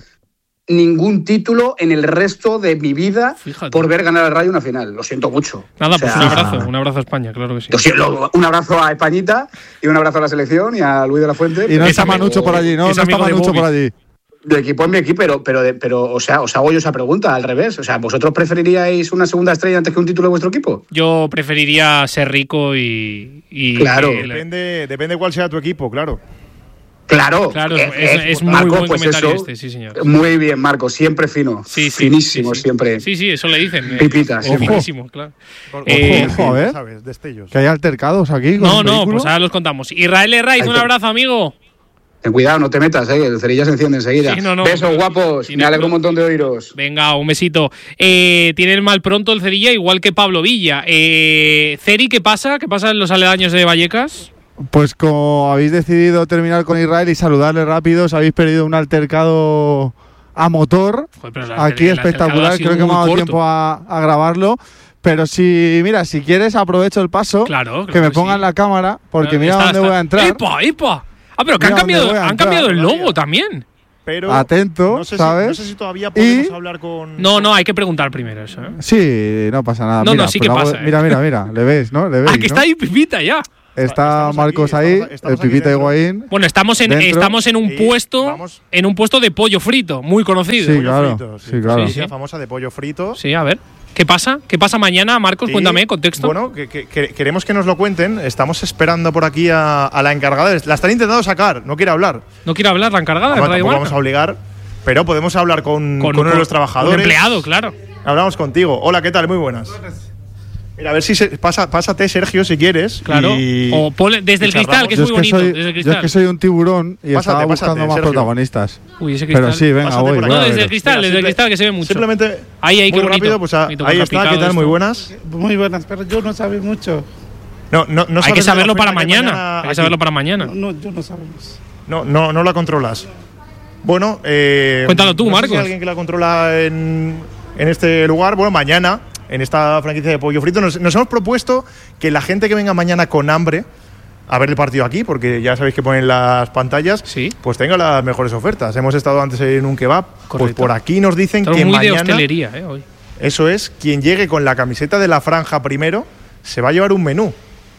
ningún título en el resto de mi vida Fíjate. por ver ganar al Rayo una final. Lo siento mucho. Nada, O sea, pues un abrazo, un abrazo a España, claro que sí. lo siento, un abrazo a Españita y un abrazo a la selección y a Luis de la Fuente. Y no Es está amigo- Manucho por allí, ¿no? es No está amigo de Manucho Bobby. por allí. De equipo en mi equipo, pero, pero, de- pero o sea, os hago yo esa pregunta al revés. O sea, ¿vosotros preferiríais una segunda estrella antes que un título de vuestro equipo? Yo preferiría ser rico y. y Claro. que- Depende, depende cuál sea tu equipo, claro. Claro. Claro, Eh, es, eh, es muy Marco, buen pues comentario eso, este, sí, señor. Muy bien, Marco, siempre fino. Sí, sí, Finísimo, sí, sí. siempre. Sí, sí, eso le dicen. eh, Pipitas, o ojo. finísimo, claro. Ojo, Eh, ojo, a ver. ¿Sabes? Destellos. Que hay altercados aquí. con no, el no, vehículo. pues ahora los contamos. Israel Herraiz, Ahí un te- abrazo, amigo. Ten cuidado, no te metas, ¿eh? El cerilla se enciende enseguida. Sí, no, no. Besos, guapos. Sí, Me no, alegro no. un montón de oíros. Venga, un besito. Eh, tiene el mal pronto el Cerilla, igual que Pablo Villa. Eh, Ceri, ¿qué pasa? ¿Qué pasa en los aledaños de Vallecas? Pues como habéis decidido terminar con Israel y saludarle rápido, os habéis perdido un altercado a motor. Joder, pero el Aquí alter- el altercado espectacular, ha sido creo que me muy ha dado corto. tiempo a, a grabarlo. Pero si, mira, si quieres aprovecho el paso, Claro, claro que me que pongan sí. la cámara, porque Claro, mira está, dónde está. voy a entrar. ¡Epa, epa! Ah, pero que han Mira dónde cambiado, voy a han entrar. cambiado el logo también. Pero Atento, no sé ¿sabes? Si, no sé si todavía podemos Y- hablar con. No, no, hay que preguntar primero eso. ¿eh? Sí, no pasa nada. No, mira, no, sí pues que hago- pasa, ¿eh? Mira, mira, mira, le ves, ¿no? Le veis, Ah, que ¿no? está ahí Pipita ya. Está Estamos Marcos aquí, ahí, estamos- estamos el aquí Pipita dentro. Higuaín. Bueno, estamos en, Dentro. estamos en un Y puesto, vamos- en un puesto de pollo frito, muy conocido. Sí, Pollo claro, frito, sí, claro. La Sí, sí. famosa de pollo frito. Sí, a ver. ¿Qué pasa? ¿Qué pasa mañana, Marcos? Y, Cuéntame, contexto. Bueno, que, que- que- queremos que nos lo cuenten. Estamos esperando por aquí a, a la encargada. La están intentando sacar, no quiere hablar. ¿No quiere hablar la encargada de Vamos, Radio tampoco Marca? vamos a obligar, pero podemos hablar con, con, uno de los trabajadores. Un empleado, claro. Hablamos contigo. Hola, ¿qué tal? Muy buenas. Mira, a ver si se, pasa, pásate, Sergio, si quieres. Claro. Y, o ponle desde el cristal, que es yo muy es que bonito. soy, Desde el yo cristal. es que soy un tiburón y Pásate, estaba buscando pásate, más Sergio. protagonistas. Uy, ese cristal. Pero sí, venga, Pásate voy. por voy No, a desde ver. el cristal, Mira, desde el simple- cristal, que se ve mucho. Simplemente. Ahí, ahí, qué muy bonito. rápido, pues a- Bonito, ahí con está, ¿qué salpicado tal? Muy esto. buenas. Muy buenas, pero yo no sabía mucho. No, no, no Hay sabes que de la saberlo para oferta que mañana. Hay que aquí. saberlo para mañana. No, yo no sabemos. No, no, no la controlas. Bueno, eh, Cuéntalo tú, no sé si Marcos. hay alguien que la controla en, en este lugar. Bueno, mañana, en esta franquicia de pollo frito, nos, nos hemos propuesto que la gente que venga mañana con hambre a ver el partido aquí, porque ya sabéis que ponen las pantallas, sí, pues tenga las mejores ofertas. Hemos estado antes en un kebab, Correcto. pues por aquí nos dicen Estamos que muy de mañana, hostelería, eh, hoy. eso es, quien llegue con la camiseta de la franja primero, se va a llevar un menú.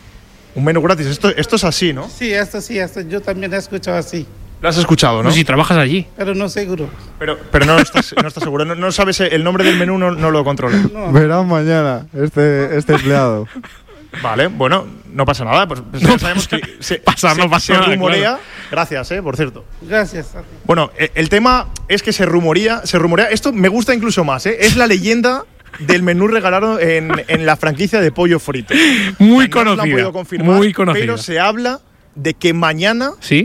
Un menú gratis. Esto, esto es así, ¿no? Sí, esto sí, esto yo también he escuchado así. Lo has escuchado, ¿no? No, si trabajas allí. Pero no seguro. Pero, pero no estás, no estás seguro. No, no sabes el nombre del menú, no, no lo controlas. Verán mañana este, este empleado. Vale, bueno, no pasa nada. Pues, pues ya sabemos que se, pasa, se- no pasa se nada, rumorea. claro. Gracias, eh, por cierto. Gracias. a ti. Bueno, eh, el tema es que se rumorea, se rumorea. Esto me gusta incluso más, ¿eh? Es la leyenda del menú regalado en, en la franquicia de pollo frito. Muy No nos lo han conocida, podido confirmar, muy conocida. Pero se habla de que mañana, ¿Sí?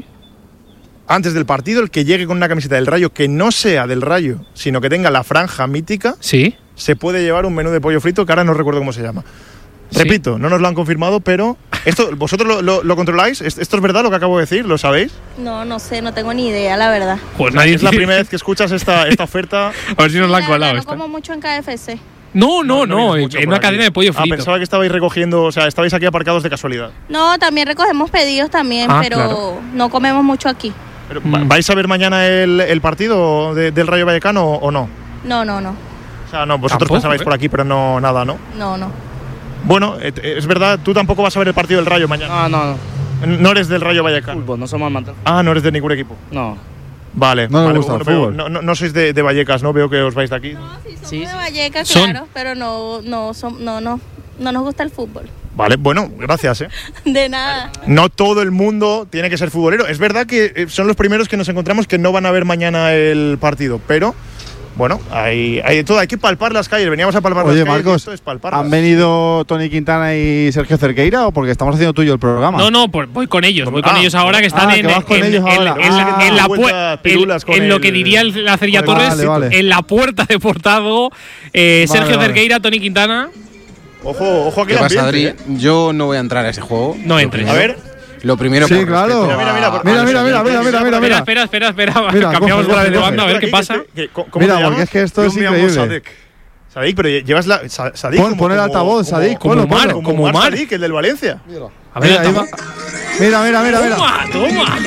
antes del partido, el que llegue con una camiseta del Rayo que no sea del Rayo, sino que tenga la franja mítica, ¿Sí? se puede llevar un menú de pollo frito que ahora no recuerdo cómo se llama. Sí. Repito, no nos lo han confirmado, pero esto vosotros lo, lo- lo controláis. ¿Esto es verdad lo que acabo de decir? ¿Lo sabéis? No, no sé, no tengo ni idea, la verdad. Pues nadie Es la tiene- primera vez que escuchas esta, esta oferta. A ver si nos la han La verdad, colado no esta. como mucho en K F C. No, no, no, vienes en mucho por una aquí. cadena de pollo Ah, frito. pensaba que estabais recogiendo, o sea, estabais aquí aparcados de casualidad. No, también recogemos pedidos también, Ah, pero claro. no comemos mucho aquí. Pero, Mm. ¿va- ¿Vais a ver mañana el, el partido de- del Rayo Vallecano o, o no? No, no, no. O sea, no, vosotros Tampoco, pensabais ¿eh? por aquí, pero no nada, ¿no? No, no. Bueno, et- es verdad, tú tampoco vas a ver el partido del Rayo mañana. No, no, no. No eres del Rayo Vallecano. Fútbol, no somos amantes. Ah, no eres de ningún equipo. No. Vale, No nos vale, gusta el bueno, pero fútbol. No, no, no sois de, de Vallecas, ¿no? Veo que os vais de aquí. Sí, de Vallecas, Son. claro, pero no, no, som- no, no, no nos gusta el fútbol. Vale, bueno, gracias, ¿eh? De nada. No todo el mundo tiene que ser futbolero. Es verdad que eh, son los primeros que nos encontramos que no van a ver mañana el partido, pero bueno, hay, hay de todo. Hay que palpar las calles. Veníamos a palpar Oye, las calles. y Marcos, esto es palparlas. ¿han venido Tony Quintana y Sergio Cerqueira o porque estamos haciendo tuyo el programa? No, no, pues voy con ellos, voy con Ah, ellos ahora que están ah, en, que vas con en- ellos en- ahora. en la- Ah, en la vuelta pu- a pirulas en- con en lo el- que diría el- la Cerilla con el Torres, Vale, vale. en la puerta de Portado, eh, Vale, Sergio vale. Cerqueira, Tony Quintana. Ojo, ojo aquí ¿Qué el pasa, ambiente, Adri? ¿eh? Yo no voy a entrar a ese juego. No Lo entres. A primero. ver, Lo primero Sí, por claro. respeto Mira, mira, a- mira, Mira, a- mira, mira, mira, mira, mira, mira. Espera, espera, espera, espera. Mira, Cambiamos coge, otra vez de coge, banda, a ver Espera, qué aquí, pasa. que- que- ¿cómo Mira, te porque llamas? es que esto Yo es me llamo increíble. Sadik. Sadik, pero llevas la. Sa- Sadik Pon- como- pon el como- altavoz, como- Sadik, como ponlo, Omar, ponlo. como Como Omar Omar. Sadik, el del Valencia. A ver, Mira, ahí va. Mira, mira, mira, mira. Toma,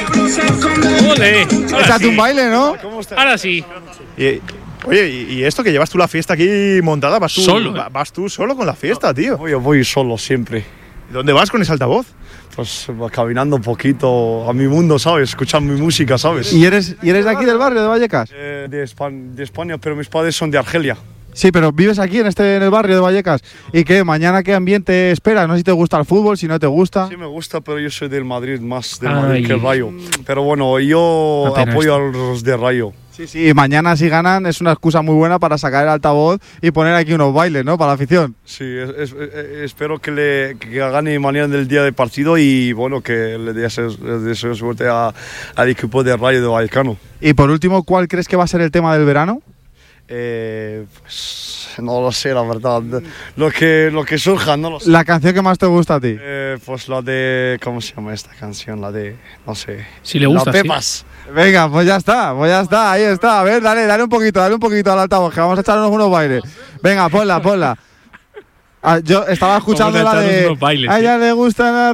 toma. Ole. Ahora Échate un sí. baile, ¿no? Ahora sí. Y- oye, y, y esto que llevas tú la fiesta aquí montada, vas tú Solo, va- ¿eh? vas tú solo con la fiesta, tío. Yo voy solo siempre. ¿Y ¿Dónde vas con ese altavoz? Pues va caminando un poquito a mi mundo, ¿sabes? Escuchando mi música, ¿sabes? ¿Y eres, ¿Y eres de aquí del barrio de Vallecas? Eh, de, Espa- de España, pero mis padres son de Argelia. Sí, pero vives aquí en este en el barrio de Vallecas. ¿Y qué? ¿Mañana qué ambiente esperas? No sé si te gusta el fútbol, si no te gusta. Sí me gusta, pero yo soy del Madrid, más del Ay. Madrid que el Rayo. Pero bueno, yo Una pena apoyo esto. a los de Rayo. Sí, sí, y mañana si ganan es una excusa muy buena para sacar el altavoz y poner aquí unos bailes, ¿no? Para la afición. Sí, es- es- es- espero que, le, que gane mañana del día de partido y bueno, que le deseo, le deseo suerte a- al equipo de Rayo de Vallecano. Y por último, ¿cuál crees que va a ser el tema del verano? Eh, pues no lo sé, la verdad. Lo que, lo que surja, no lo sé. La canción que más te gusta a ti. Eh, pues la de. ¿Cómo se llama esta canción? La de. No sé. Si le gusta, La sí. Pepas. Venga, pues ya está, pues ya está, ahí está. A ver, dale, dale un poquito, dale un poquito al altavoz, que vamos a echarnos unos bailes. Venga, ponla, ponla. Ah, yo estaba escuchando Vamos a la echarnos de. unos bailes, a sí. ella le gustan las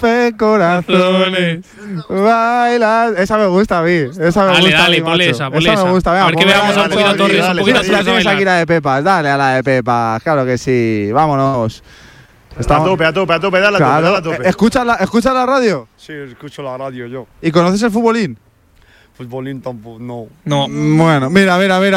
rompecorazones. Baila. Esa me gusta a mí. Esa me Dale, gusta dale, a mí, ponle macho. esa, ponle me esa. gusta. Venga, A ver que ponme veamos la a un poquito a de- Torres, un dale, poquito a ya Torres a tienes bailar. aquí la de Pepas, dale a la de Pepas, claro que sí. Vámonos. A tope, a tope, a tope, dale a tope, Claro. dale a tope. ¿Escuchas la, ¿Escuchas la radio? Sí, escucho la radio yo. ¿Y conoces el futbolín? Futbolín tampoco, no. No. Bueno, mira, mira, mira.